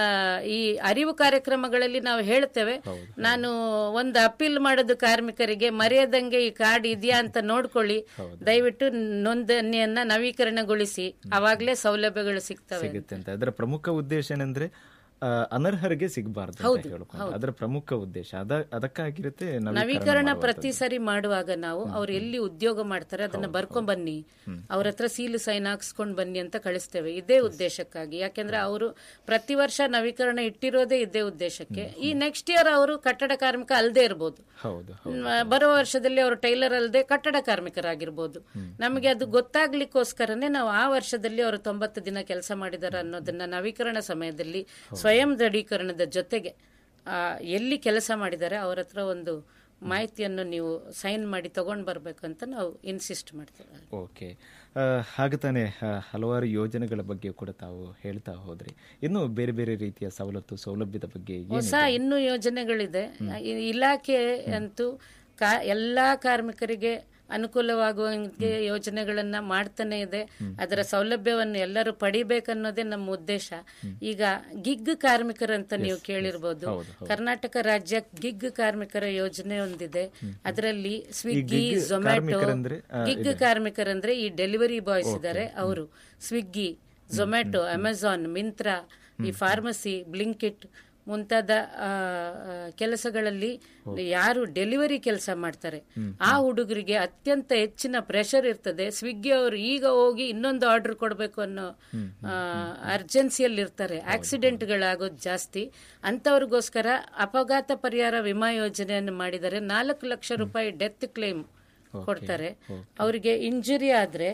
ಈ ಅರಿವು ಕಾರ್ಯಕ್ರಮಗಳಲ್ಲಿ ನಾವು ಹೇಳ್ತೇವೆ, ನಾನು ಒಂದು ಅಪೀಲ್ ಮಾಡೋದು ಕಾರ್ಮಿಕರಿಗೆ, ಮರೆಯದಂಗೆ ಈ ಕಾರ್ಡ್ ಇದೆಯಾ ಅಂತ ನೋಡ್ಕೊಳ್ಳಿ, ದಯವಿಟ್ಟು ನೋಂದಣಿಯನ್ನ ನವೀಕರಣಗೊಳಿಸಿ, ಅವಾಗಲೇ ಸೌಲಭ್ಯಗಳು ಸಿಗ್ತವೆ. ಅದರ ಪ್ರಮುಖ ಉದ್ದೇಶ ಏನಂದ್ರೆ ಅನರ್ಹರಿಗೆ ಸಿಗಬಾರ್ದು, ಅದರ ಪ್ರಮುಖ ಉದ್ದೇಶ ಅದಕ್ಕಾಗಿರುತ್ತೆ. ನವೀಕರಣ ಪ್ರತಿ ಸರಿ ಮಾಡುವಾಗ ನಾವು ಅವ್ರು ಎಲ್ಲಿ ಉದ್ಯೋಗ ಮಾಡ್ತಾರೆ ಅದನ್ನ ಬರ್ಕೊಂಡ್ ಬನ್ನಿ, ಅವ್ರ ಹತ್ರ ಸೀಲು ಸೈನ್ ಹಾಕ್ಸ್ಕೊಂಡ್ ಬನ್ನಿ ಅಂತ ಕಳಿಸ್ತೇವೆ, ಇದೇ ಉದ್ದೇಶಕ್ಕಾಗಿ. ಯಾಕೆಂದ್ರೆ ಅವರು ಪ್ರತಿ ವರ್ಷ ನವೀಕರಣ ಇಟ್ಟಿರೋದೇ ಇದೇ ಉದ್ದೇಶಕ್ಕೆ. ಈ ನೆಕ್ಸ್ಟ್ ಇಯರ್ ಅವರು ಕಟ್ಟಡ ಕಾರ್ಮಿಕ ಅಲ್ಲದೆ ಇರಬಹುದು, ಬರೋ ವರ್ಷದಲ್ಲಿ ಅವರು ಟೈಲರ್ ಅಲ್ಲದೆ ಕಟ್ಟಡ ಕಾರ್ಮಿಕರಾಗಿರ್ಬೋದು. ನಮಗೆ ಅದು ಗೊತ್ತಾಗ್ಲಿಕ್ಕೋಸ್ಕರನೇ ನಾವು ಆ ವರ್ಷದಲ್ಲಿ ಅವರು ತೊಂಬತ್ತು ದಿನ ಕೆಲಸ ಮಾಡಿದಾರ ಅನ್ನೋದನ್ನ ನವೀಕರಣ ಸಮಯದಲ್ಲಿ ಸ್ವಯಂ ದೃಢೀಕರಣದ ಜೊತೆಗೆ ಎಲ್ಲಿ ಕೆಲಸ ಮಾಡಿದ್ದಾರೆ ಅವರ ಹತ್ರ ಒಂದು ಮಾಹಿತಿಯನ್ನು ನೀವು ಸೈನ್ ಮಾಡಿ ತಗೊಂಡು ಬರಬೇಕು ಅಂತ ನಾವು ಇನ್ಸಿಸ್ಟ್ ಮಾಡ್ತೇವೆ. ಓಕೆ, ಹಾಗೆ ತಾನೇ ಹಲವಾರು ಯೋಜನೆಗಳ ಬಗ್ಗೆ ಕೂಡ ತಾವು ಹೇಳ್ತಾ ಹೋದ್ರಿ. ಇನ್ನು ಬೇರೆ ಬೇರೆ ರೀತಿಯ ಸವಲತ್ತು ಸೌಲಭ್ಯದ ಬಗ್ಗೆ ಹೊಸ ಇನ್ನೂ ಯೋಜನೆಗಳಿದೆ. ಇಲಾಖೆ ಅಂತೂ ಎಲ್ಲಾ ಕಾರ್ಮಿಕರಿಗೆ ಅನುಕೂಲವಾಗುವಂತೆ ಯೋಜನೆಗಳನ್ನ ಮಾಡ್ತಾನೆ ಇದೆ. ಅದರ ಸೌಲಭ್ಯವನ್ನು ಎಲ್ಲರೂ ಪಡಿಬೇಕನ್ನೋದೇ ನಮ್ಮ ಉದ್ದೇಶ. ಈಗ ಗಿಗ್ ಕಾರ್ಮಿಕರಂತ ನೀವು ಕೇಳಿರ್ಬೋದು, ಕರ್ನಾಟಕ ರಾಜ್ಯ ಗಿಗ್ ಕಾರ್ಮಿಕರ ಯೋಜನೆ ಒಂದಿದೆ. ಅದರಲ್ಲಿ ಸ್ವಿಗ್ಗಿ, ಝೊಮ್ಯಾಟೊ, ಗಿಗ್ ಕಾರ್ಮಿಕರಂದ್ರೆ ಈ ಡೆಲಿವರಿ ಬಾಯ್ಸ್ ಇದ್ದಾರೆ ಅವರು, ಸ್ವಿಗ್ಗಿ, ಝೊಮ್ಯಾಟೊ, ಅಮೆಜಾನ್, ಮಿಂತ್ರಾ, ಈ ಫಾರ್ಮಸಿ, ಬ್ಲಿಂಕಿಟ್ ಮುಂತಾದ ಕೆಲಸಗಳಲ್ಲಿ ಯಾರು ಡೆಲಿವರಿ ಕೆಲಸ ಮಾಡ್ತಾರೆ ಆ ಹುಡುಗರಿಗೆ ಅತ್ಯಂತ ಹೆಚ್ಚಿನ ಪ್ರೆಷರ್ ಇರ್ತದೆ. ಸ್ವಿಗ್ಗಿ ಅವರು ಈಗ ಹೋಗಿ ಇನ್ನೊಂದು ಆರ್ಡರ್ ಕೊಡಬೇಕು ಅನ್ನೋ ಅರ್ಜೆನ್ಸಿಯಲ್ಲಿ ಇರ್ತಾರೆ, ಆಕ್ಸಿಡೆಂಟ್ಗಳಾಗೋದು ಜಾಸ್ತಿ. ಅಂತವ್ರಿಗೋಸ್ಕರ ಅಪಘಾತ ಪರಿಹಾರ ವಿಮಾ ಯೋಜನೆಯನ್ನು ಮಾಡಿದರೆ ನಾಲ್ಕು ಲಕ್ಷ ರೂಪಾಯಿ ಡೆತ್ ಕ್ಲೇಮ್ ಕೊಡ್ತಾರೆ. ಅವರಿಗೆ ಇಂಜುರಿ ಆದ್ರೆ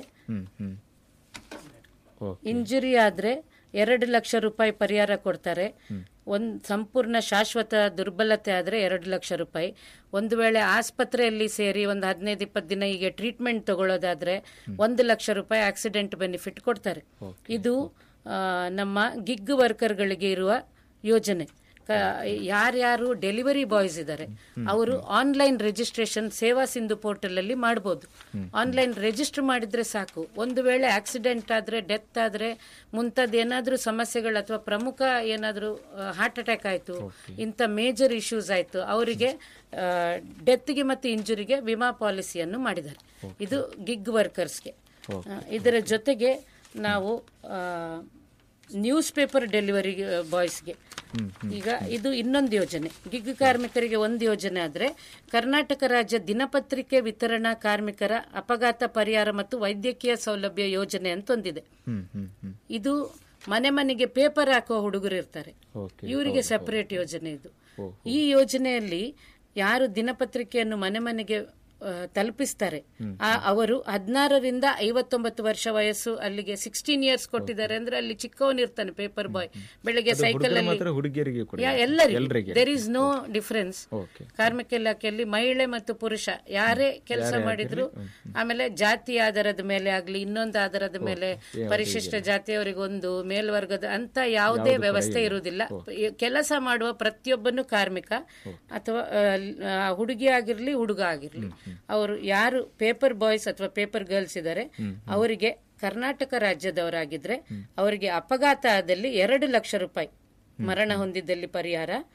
ಇಂಜುರಿ ಆದ್ರೆ ಎರಡು ಲಕ್ಷ ರೂಪಾಯಿ ಪರಿಹಾರ ಕೊಡ್ತಾರೆ. ಒಂದ್ ಸಂಪೂರ್ಣ ಶಾಶ್ವತ ದುರ್ಬಲತೆ ಆದ್ರೆ ಎರಡು ಲಕ್ಷ ರೂಪಾಯಿ. ಒಂದು ವೇಳೆ ಆಸ್ಪತ್ರೆಯಲ್ಲಿ ಸೇರಿ ಒಂದು ಹದಿನೈದು ಇಪ್ಪತ್ತು ದಿನ ಈಗ ಟ್ರೀಟ್ಮೆಂಟ್ ತಗೊಳ್ಳೋದಾದ್ರೆ ಒಂದು ಲಕ್ಷ ರೂಪಾಯಿ ಆಕ್ಸಿಡೆಂಟ್ ಬೆನಿಫಿಟ್ ಕೊಡ್ತಾರೆ. ಇದು ನಮ್ಮ ಗಿಗ್ ವರ್ಕರ್ಗಳಿಗೆ ಇರುವ ಯೋಜನೆ. ಯಾರ್ಯಾರು ಡೆಲಿವರಿ ಬಾಯ್ಸ್ ಇದ್ದಾರೆ ಅವರು ಆನ್ಲೈನ್ ರಿಜಿಸ್ಟ್ರೇಷನ್ ಸೇವಾ ಸಿಂಧು ಪೋರ್ಟಲ್ ಅಲ್ಲಿ ಮಾಡಬಹುದು. ಆನ್ಲೈನ್ ರಿಜಿಸ್ಟರ್ ಮಾಡಿದ್ರೆ ಸಾಕು. ಒಂದು ವೇಳೆ ಆಕ್ಸಿಡೆಂಟ್ ಆದ್ರೆ, ಡೆತ್ ಆದ್ರೆ, ಮುಂತಾದ ಏನಾದ್ರೂ ಸಮಸ್ಯೆಗಳು ಅಥವಾ ಪ್ರಮುಖ ಏನಾದ್ರೂ ಹಾರ್ಟ್ ಅಟ್ಯಾಕ್ ಆಯ್ತು, ಇಂಥ ಮೇಜರ್ ಇಶ್ಯೂಸ್ ಆಯ್ತು, ಅವರಿಗೆ ಡೆತ್ಗೆ ಮತ್ತು ಇಂಜುರಿಗೆ ವಿಮಾ ಪಾಲಿಸಿಯನ್ನು ಮಾಡಿದ್ದಾರೆ. ಇದು ಗಿಗ್ ವರ್ಕರ್ಸ್ಗೆ. ಇದರ ಜೊತೆಗೆ ನಾವು ನ್ಯೂಸ್ ಪೇಪರ್ ಡೆಲಿವರಿ ಬಾಯ್ಸ್ಗೆ ಈಗ ಇದು ಇನ್ನೊಂದು ಯೋಜನೆ. ಗಿಗ್ ಕಾರ್ಮಿಕರಿಗೆ ಒಂದು ಯೋಜನೆ ಆದ್ರೆ ಕರ್ನಾಟಕ ರಾಜ್ಯ ದಿನಪತ್ರಿಕೆ ವಿತರಣಾ ಕಾರ್ಮಿಕರ ಅಪಘಾತ ಪರಿಹಾರ ಮತ್ತು ವೈದ್ಯಕೀಯ ಸೌಲಭ್ಯ ಯೋಜನೆ ಅಂತ ಒಂದಿದೆ. ಇದು ಮನೆ ಮನೆಗೆ ಪೇಪರ್ ಹಾಕುವ ಹುಡುಗರು ಇರ್ತಾರೆ, ಇವರಿಗೆ ಸೆಪರೇಟ್ ಯೋಜನೆ ಇದು. ಈ ಯೋಜನೆಯಲ್ಲಿ ಯಾರು ದಿನಪತ್ರಿಕೆಯನ್ನು ಮನೆ ಮನೆಗೆ ತಲುಪಿಸ್ತಾರೆ ಅವರು ಹದಿನಾರರಿಂದ ಐವತ್ತೊಂಬತ್ತು ವರ್ಷ ವಯಸ್ಸು, ಅಲ್ಲಿಗೆ ಸಿಕ್ಸ್ಟೀನ್ ಇಯರ್ಸ್ ಕೊಟ್ಟಿದ್ದಾರೆ ಅಂದ್ರೆ ಅಲ್ಲಿ ಚಿಕ್ಕವನಿರ್ತಾನೆ ಪೇಪರ್ ಬಾಯ್, ಬೆಳಿಗ್ಗೆ ಸೈಕಲ್ ಅಲ್ಲಿ ಎಲ್ಲರಿಗೆ ದೇರ್ ಇಸ್ ನೋ ಡಿಫರೆನ್ಸ್. ಕಾರ್ಮಿಕ ಇಲಾಖೆಯಲ್ಲಿ ಮಹಿಳೆ ಮತ್ತು ಪುರುಷ ಯಾರೇ ಕೆಲಸ ಮಾಡಿದ್ರು, ಆಮೇಲೆ ಜಾತಿ ಆಧಾರದ ಮೇಲೆ ಆಗ್ಲಿ ಇನ್ನೊಂದು ಆಧಾರದ ಮೇಲೆ ಪರಿಶಿಷ್ಟ ಜಾತಿಯವರಿಗೆ ಒಂದು, ಮೇಲ್ವರ್ಗದ ಅಂತ ಯಾವುದೇ ವ್ಯವಸ್ಥೆ ಇರುವುದಿಲ್ಲ. ಕೆಲಸ ಮಾಡುವ ಪ್ರತಿಯೊಬ್ಬನು ಕಾರ್ಮಿಕ, ಅಥವಾ ಹುಡುಗಿ ಆಗಿರ್ಲಿ ಹುಡುಗ ಆಗಿರ್ಲಿ, ಅವರು ಯಾರು ಪೇಪರ್ ಬಾಯ್ಸ್ ಅಥವಾ ಪೇಪರ್ ಗರ್ಲ್ಸ್ ಇದ್ದಾರೆ ಅವರಿಗೆ ಕರ್ನಾಟಕ ರಾಜ್ಯದವರಾಗಿದ್ರೆ ಅವರಿಗೆ ಅಪಘಾತ ಆದಲ್ಲಿ ಎರಡು ಲಕ್ಷ ರೂಪಾಯಿ, ಮರಣ ಹೊಂದಿದ್ದಲ್ಲಿ ಪರಿಹಾರ,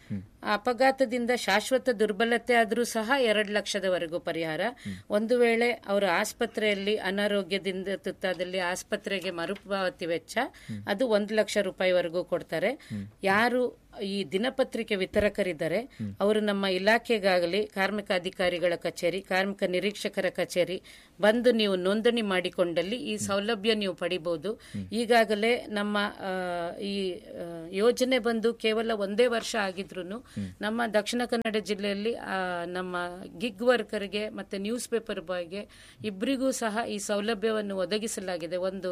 ಅಪಘಾತದಿಂದ ಶಾಶ್ವತ ದುರ್ಬಲತೆ ಆದರೂ ಸಹ ಎರಡು ಲಕ್ಷದವರೆಗೂ ಪರಿಹಾರ. ಒಂದು ವೇಳೆ ಅವರು ಆಸ್ಪತ್ರೆಯಲ್ಲಿ ಅನಾರೋಗ್ಯದಿಂದ ತುತ್ತಾದಲ್ಲಿ ಆಸ್ಪತ್ರೆಗೆ ಮರುಪಾವತಿ ವೆಚ್ಚ ಅದು ಒಂದು ಲಕ್ಷ ರೂಪಾಯಿವರೆಗೂ ಕೊಡ್ತಾರೆ. ಯಾರು ಈ ದಿನಪತ್ರಿಕೆ ವಿತರಕರಿದ್ದಾರೆ ಅವರು ನಮ್ಮ ಇಲಾಖೆಗಾಗಲಿ ಕಾರ್ಮಿಕ ಅಧಿಕಾರಿಗಳ ಕಚೇರಿ, ಕಾರ್ಮಿಕ ನಿರೀಕ್ಷಕರ ಕಚೇರಿ ಬಂದು ನೀವು ನೋಂದಣಿ ಮಾಡಿಕೊಂಡಲ್ಲಿ ಈ ಸೌಲಭ್ಯ ನೀವು ಪಡಿಬಹುದು. ಈಗಾಗಲೇ ನಮ್ಮ ಈ ಯೋಜನೆ ಬಂದು ಕೇವಲ ಒಂದೇ ವರ್ಷ ಆಗಿದ್ರು ನಮ್ಮ ದಕ್ಷಿಣ ಕನ್ನಡ ಜಿಲ್ಲೆಯಲ್ಲಿ ನಮ್ಮ ಗಿಗ್ ವರ್ಕರ್ಗೆ ಮತ್ತೆ ನ್ಯೂಸ್ ಪೇಪರ್ ಬಾಯ್ಗೆ ಇಬ್ಬರಿಗೂ ಸಹ ಈ ಸೌಲಭ್ಯವನ್ನು ಒದಗಿಸಲಾಗಿದೆ. ಒಂದು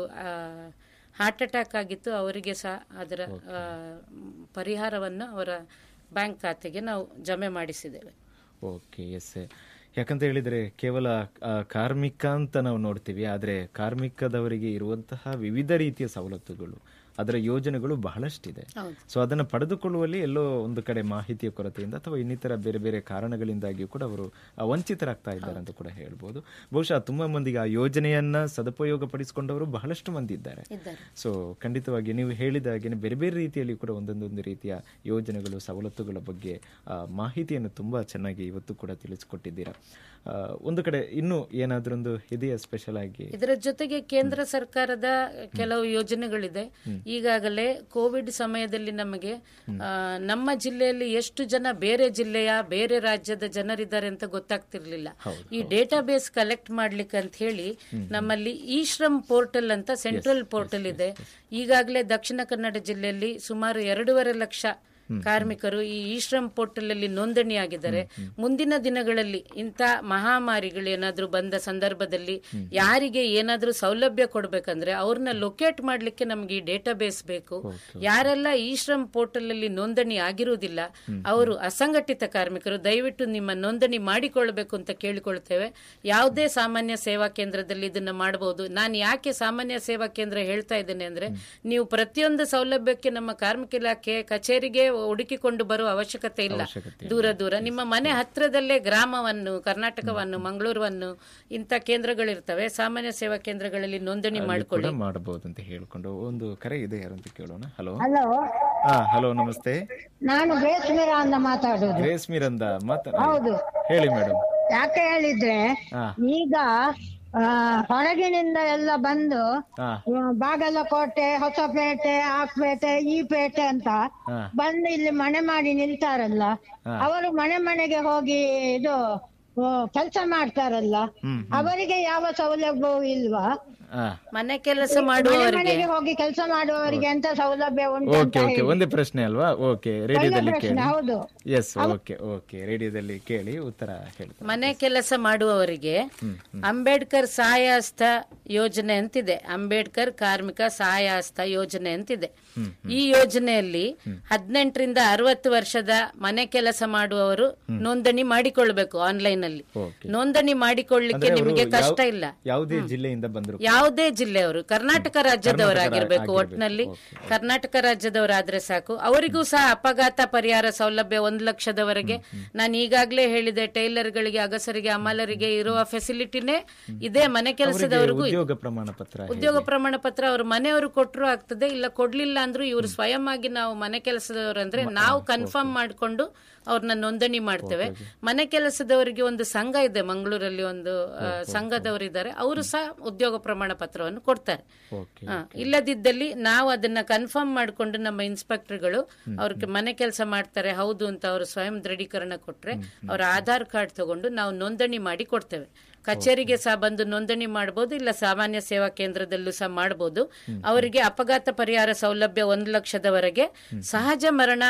ಹಾರ್ಟ್ ಅಟ್ಯಾಕ್ ಆಗಿತ್ತು, ಅವರಿಗೆ ಸಹ ಅದರ ಪರಿಹಾರವನ್ನು ಅವರ ಬ್ಯಾಂಕ್ ಖಾತೆಗೆ ನಾವು ಜಮೆ ಮಾಡಿಸಿದ್ದೇವೆ. Okay, S. ಯಾಕಂತ ಹೇಳಿದ್ರೆ ಕೇವಲ ಕಾರ್ಮಿಕ ಅಂತ ನಾವು ನೋಡ್ತೀವಿ, ಆದರೆ ಕಾರ್ಮಿಕದವರಿಗೆ ಇರುವಂತಹ ವಿವಿಧ ರೀತಿಯ ಸವಲತ್ತುಗಳು, ಅದರ ಯೋಜನೆಗಳು ಬಹಳಷ್ಟಿದೆ. ಸೊ ಅದನ್ನು ಪಡೆದುಕೊಳ್ಳುವಲ್ಲಿ ಎಲ್ಲೋ ಒಂದು ಕಡೆ ಮಾಹಿತಿಯ ಕೊರತೆಯಿಂದ ಅಥವಾ ಇನ್ನಿತರ ಬೇರೆ ಬೇರೆ ಕಾರಣಗಳಿಂದಾಗಿಯೂ ಕೂಡ ಅವರು ವಂಚಿತರಾಗ್ತಾ ಇದ್ದಾರೆ ಅಂತ ಕೂಡ ಹೇಳ್ಬೋದು. ಬಹುಶಃ ತುಂಬಾ ಮಂದಿಗೆ ಆ ಯೋಜನೆಯನ್ನ ಸದುಪಯೋಗ ಪಡಿಸಿಕೊಂಡವರು ಬಹಳಷ್ಟು ಮಂದಿ ಇದ್ದಾರೆ. ಸೊ ಖಂಡಿತವಾಗಿ ನೀವು ಹೇಳಿದ ಹಾಗೆ ಬೇರೆ ಬೇರೆ ರೀತಿಯಲ್ಲಿ ಕೂಡ ಒಂದೊಂದೊಂದು ರೀತಿಯ ಯೋಜನೆಗಳು, ಸವಲತ್ತುಗಳ ಬಗ್ಗೆ ಮಾಹಿತಿಯನ್ನು ತುಂಬಾ ಚೆನ್ನಾಗಿ ಇವತ್ತು ಕೂಡ ತಿಳಿಸಿಕೊಟ್ಟಿದ್ದೀರಾ. ಒಂದು ಕಡೆ ಇನ್ನು ಏನಾದ್ರೊಂದು ಇದೆಯಾ ಸ್ಪೆಷಲ್ ಆಗಿ? ಇದರ ಜೊತೆಗೆ ಕೇಂದ್ರ ಸರ್ಕಾರದ ಕೆಲವು ಯೋಜನೆಗಳಿದೆ. ಈಗಾಗಲೇ ಕೋವಿಡ್ ಸಮಯದಲ್ಲಿ ನಮಗೆ ನಮ್ಮ ಜಿಲ್ಲೆಯಲ್ಲಿ ಎಷ್ಟು ಜನ ಬೇರೆ ಜಿಲ್ಲೆಯ ಬೇರೆ ರಾಜ್ಯದ ಜನರಿದ್ದಾರೆ ಅಂತ ಗೊತ್ತಾಗ್ತಿರ್ಲಿಲ್ಲ. ಈ ಡೇಟಾ ಬೇಸ್ ಕಲೆಕ್ಟ್ ಮಾಡ್ಲಿಕ್ಕೆ ಅಂತ ಹೇಳಿ ನಮ್ಮಲ್ಲಿ ಇ ಶ್ರಮ್ ಪೋರ್ಟಲ್ ಅಂತ ಸೆಂಟ್ರಲ್ ಪೋರ್ಟಲ್ ಇದೆ. ಈಗಾಗಲೇ ದಕ್ಷಿಣ ಕನ್ನಡ ಜಿಲ್ಲೆಯಲ್ಲಿ ಸುಮಾರು ಎರಡೂವರೆ ಲಕ್ಷ ಕಾರ್ಮಿಕರು ಈ ಇ ಶ್ರಮ್ ಪೋರ್ಟಲ್ ಅಲ್ಲಿ ನೋಂದಣಿಯಾಗಿದ್ದಾರೆ. ಮುಂದಿನ ದಿನಗಳಲ್ಲಿ ಇಂಥ ಮಹಾಮಾರಿಗಳು ಏನಾದ್ರೂ ಬಂದ ಸಂದರ್ಭದಲ್ಲಿ ಯಾರಿಗೆ ಏನಾದ್ರೂ ಸೌಲಭ್ಯ ಕೊಡ್ಬೇಕಂದ್ರೆ ಅವ್ರನ್ನ ಲೊಕೇಟ್ ಮಾಡ್ಲಿಕ್ಕೆ ನಮ್ಗೆ ಈ ಡೇಟಾ ಬೇಸ್ ಬೇಕು. ಯಾರೆಲ್ಲ ಇ ಶ್ರಮ್ ಪೋರ್ಟಲ್ ಅಲ್ಲಿ ನೋಂದಣಿ ಆಗಿರುವುದಿಲ್ಲ ಅವರು ಅಸಂಘಟಿತ ಕಾರ್ಮಿಕರು ದಯವಿಟ್ಟು ನಿಮ್ಮ ನೋಂದಣಿ ಮಾಡಿಕೊಳ್ಬೇಕು ಅಂತ ಕೇಳಿಕೊಳ್ತೇವೆ. ಯಾವುದೇ ಸಾಮಾನ್ಯ ಸೇವಾ ಕೇಂದ್ರದಲ್ಲಿ ಇದನ್ನ ಮಾಡಬಹುದು. ನಾನು ಯಾಕೆ ಸಾಮಾನ್ಯ ಸೇವಾ ಕೇಂದ್ರ ಹೇಳ್ತಾ ಇದ್ದೇನೆ ಅಂದ್ರೆ, ನೀವು ಪ್ರತಿಯೊಂದು ಸೌಲಭ್ಯಕ್ಕೆ ನಮ್ಮ ಕಾರ್ಮಿಕ ಇಲಾಖೆ ಕಚೇರಿಗೆ ಹುಡುಕಿಕೊಂಡು ಬರುವ ಅವಶ್ಯಕತೆ ಇಲ್ಲ. ದೂರ ದೂರ ನಿಮ್ಮ ಮನೆ ಹತ್ರದಲ್ಲೇ ಗ್ರಾಮವನ್ನು, ಕರ್ನಾಟಕವನ್ನು, ಮಂಗಳೂರನ್ನು ಇಂಥ ಕೇಂದ್ರಗಳಿರ್ತವೆ. ಸಾಮಾನ್ಯ ಸೇವಾ ಕೇಂದ್ರಗಳಲ್ಲಿ ನೋಂದಣಿ ಮಾಡಿಕೊಳ್ಳಿ ಮಾಡಬಹುದು ಅಂತ ಹೇಳ್ಕೊಂಡು ಒಂದು ಕರೆ ಇದೆ, ಯಾರಂತ ಕೇಳೋಣ. ಹಲೋ. ಹಲೋ. ಹಾ, ಹಲೋ, ನಮಸ್ತೆ. ನಾನು ಗ್ರೇಸ್ಮೀರಾ ಅಂತ ಮಾತಾಡೋದು. ಗ್ರೇಸ್ಮೀರಂದ ಮಾತಾಡ. ಹೌದು, ಹೇಳಿ ಮೇಡಮ್. ಯಾಕೆ ಹೇಳಿದ್ರೆ ಈಗ ಹೊರಗಿನಿಂದ ಎಲ್ಲ ಬಂದು ಬಾಗಲಕೋಟೆ, ಹೊಸಪೇಟೆ, ಆಕ್ಪೇಟೆ, ಈ ಪೇಟೆ ಅಂತ ಬಂದು ಇಲ್ಲಿ ಮನೆ ಮಾಡಿ ನಿಲ್ತಾರಲ್ಲ, ಅವರು ಮನೆ ಮನೆಗೆ ಹೋಗಿ ಇದು ಕೆಲಸ ಮಾಡ್ತಾರಲ್ಲ, ಅವರಿಗೆ ಯಾವ ಸೌಲಭ್ಯವೂ ಇಲ್ವಾ? ಮನೆ ಕೆಲಸ ಮಾಡುವವರಿಗೆ ಹೋಗಿ ಕೆಲಸ ಮಾಡುವವರಿಗೆ ಎಂತ ಸೌಲಭ್ಯ ಉಂಟು? ಓಕೆ ಓಕೆ, ಒಂದೇ ಪ್ರಶ್ನೆ ಅಲ್ವಾ? ಓಕೆ, ರೇಡಿಯೋದಲ್ಲಿ ಕೇಳಿ. ಹೌದು, ಎಸ್, ಓಕೆ ಓಕೆ, ರೇಡಿಯೋದಲ್ಲಿ ಕೇಳಿ ಉತ್ತರ ಹೇಳ್ತಾರೆ. ಮನೆ ಕೆಲಸ ಮಾಡುವವರಿಗೆ ಅಂಬೇಡ್ಕರ್ ಸಹಾಯ ಹಸ್ತ ಯೋಜನೆ ಅಂತಿದೆ. ಅಂಬೇಡ್ಕರ್ ಕಾರ್ಮಿಕ ಸಹಾಯ ಹಸ್ತ ಯೋಜನೆ ಅಂತಿದೆ. ಈ ಯೋಜನೆಯಲ್ಲಿ ಹದಿನೆಂಟರಿಂದ ಅರವತ್ತು ವರ್ಷದ ಮನೆ ಕೆಲಸ ಮಾಡುವವರು ನೋಂದಣಿ ಮಾಡಿಕೊಳ್ಬೇಕು. ಆನ್ಲೈನ್ ಅಲ್ಲಿ ನೋಂದಣಿ ಮಾಡಿಕೊಳ್ಳಿಕ್ಕೆ ನಿಮಗೆ ಕಷ್ಟ ಇಲ್ಲ. ಯಾವುದೇ ಜಿಲ್ಲೆಯಿಂದ ಬಂದ್ರು, ಯಾವುದೇ ಜಿಲ್ಲೆಯವರು, ಕರ್ನಾಟಕ ರಾಜ್ಯದವರಾಗಿರ್ಬೇಕು. ಒಟ್ಟಿನಲ್ಲಿ ಕರ್ನಾಟಕ ರಾಜ್ಯದವರಾದ್ರೆ ಸಾಕು. ಅವರಿಗೂ ಸಹ ಅಪಘಾತ ಪರಿಹಾರ ಸೌಲಭ್ಯ ಒಂದು ಲಕ್ಷದವರೆಗೆ. ನಾನು ಈಗಾಗಲೇ ಹೇಳಿದೆ, ಟೈಲರ್ಗಳಿಗೆ, ಅಗಸರಿಗೆ, ಅಮಲರಿಗೆ ಇರುವ ಫೆಸಿಲಿಟಿನೇ ಇದೆ. ಮನೆ ಕೆಲಸದವರಿಗೂ ಉದ್ಯೋಗ ಪ್ರಮಾಣ ಪತ್ರ, ಉದ್ಯೋಗ ಪ್ರಮಾಣ ಪತ್ರ ಅವ್ರ ಮನೆಯವರು ಕೊಟ್ಟರು ಆಗ್ತದೆ, ಇಲ್ಲ ಕೊಡ್ಲಿಲ್ಲ ಅಂದ್ರೂ ಇವರು ಸ್ವಯಂ ಆಗಿ ನಾವು ಮನೆ ಕೆಲಸದವರು ಅಂದ್ರೆ ನಾವು ಕನ್ಫರ್ಮ್ ಮಾಡಿಕೊಂಡು ಅವ್ರನ್ನ ನೋಂದಣಿ ಮಾಡ್ತೇವೆ. ಮನೆ ಕೆಲಸದವರಿಗೆ ಒಂದು ಸಂಘ ಇದೆ ಮಂಗಳೂರಲ್ಲಿ, ಒಂದು ಸಂಘದವರಿದ್ದಾರೆ, ಅವರು ಸಹ ಉದ್ಯೋಗ ಪ್ರಮಾಣ ಪತ್ರವನ್ನು ಕೊಡ್ತಾರೆ. ಇಲ್ಲದಿದ್ದಲ್ಲಿ ನಾವು ಅದನ್ನ ಕನ್ಫರ್ಮ್ ಮಾಡಿಕೊಂಡು ನಮ್ಮ ಇನ್ಸ್ಪೆಕ್ಟರ್ಗಳು ಅವ್ರಿಗೆ ಮನೆ ಕೆಲಸ ಮಾಡ್ತಾರೆ ಹೌದು ಅಂತ ಅವರು ಸ್ವಯಂ ದೃಢೀಕರಣ ಕೊಟ್ರೆ ಅವರ ಆಧಾರ್ ಕಾರ್ಡ್ ತಗೊಂಡು ನಾವು ನೋಂದಣಿ ಮಾಡಿ ಕೊಡ್ತೇವೆ. ಕಚೇರಿಗೆ ಸಹ ಬಂದು ನೋಂದಣಿ ಮಾಡಬಹುದು, ಇಲ್ಲ ಸಾಮಾನ್ಯ ಸೇವಾ ಕೇಂದ್ರದಲ್ಲೂ ಸಹ ಮಾಡಬಹುದು. ಅವರಿಗೆ ಅಪಘಾತ ಪರಿಹಾರ ಸೌಲಭ್ಯ ಒಂದು ಲಕ್ಷದವರೆಗೆ, ಸಹಜ ಮರಣ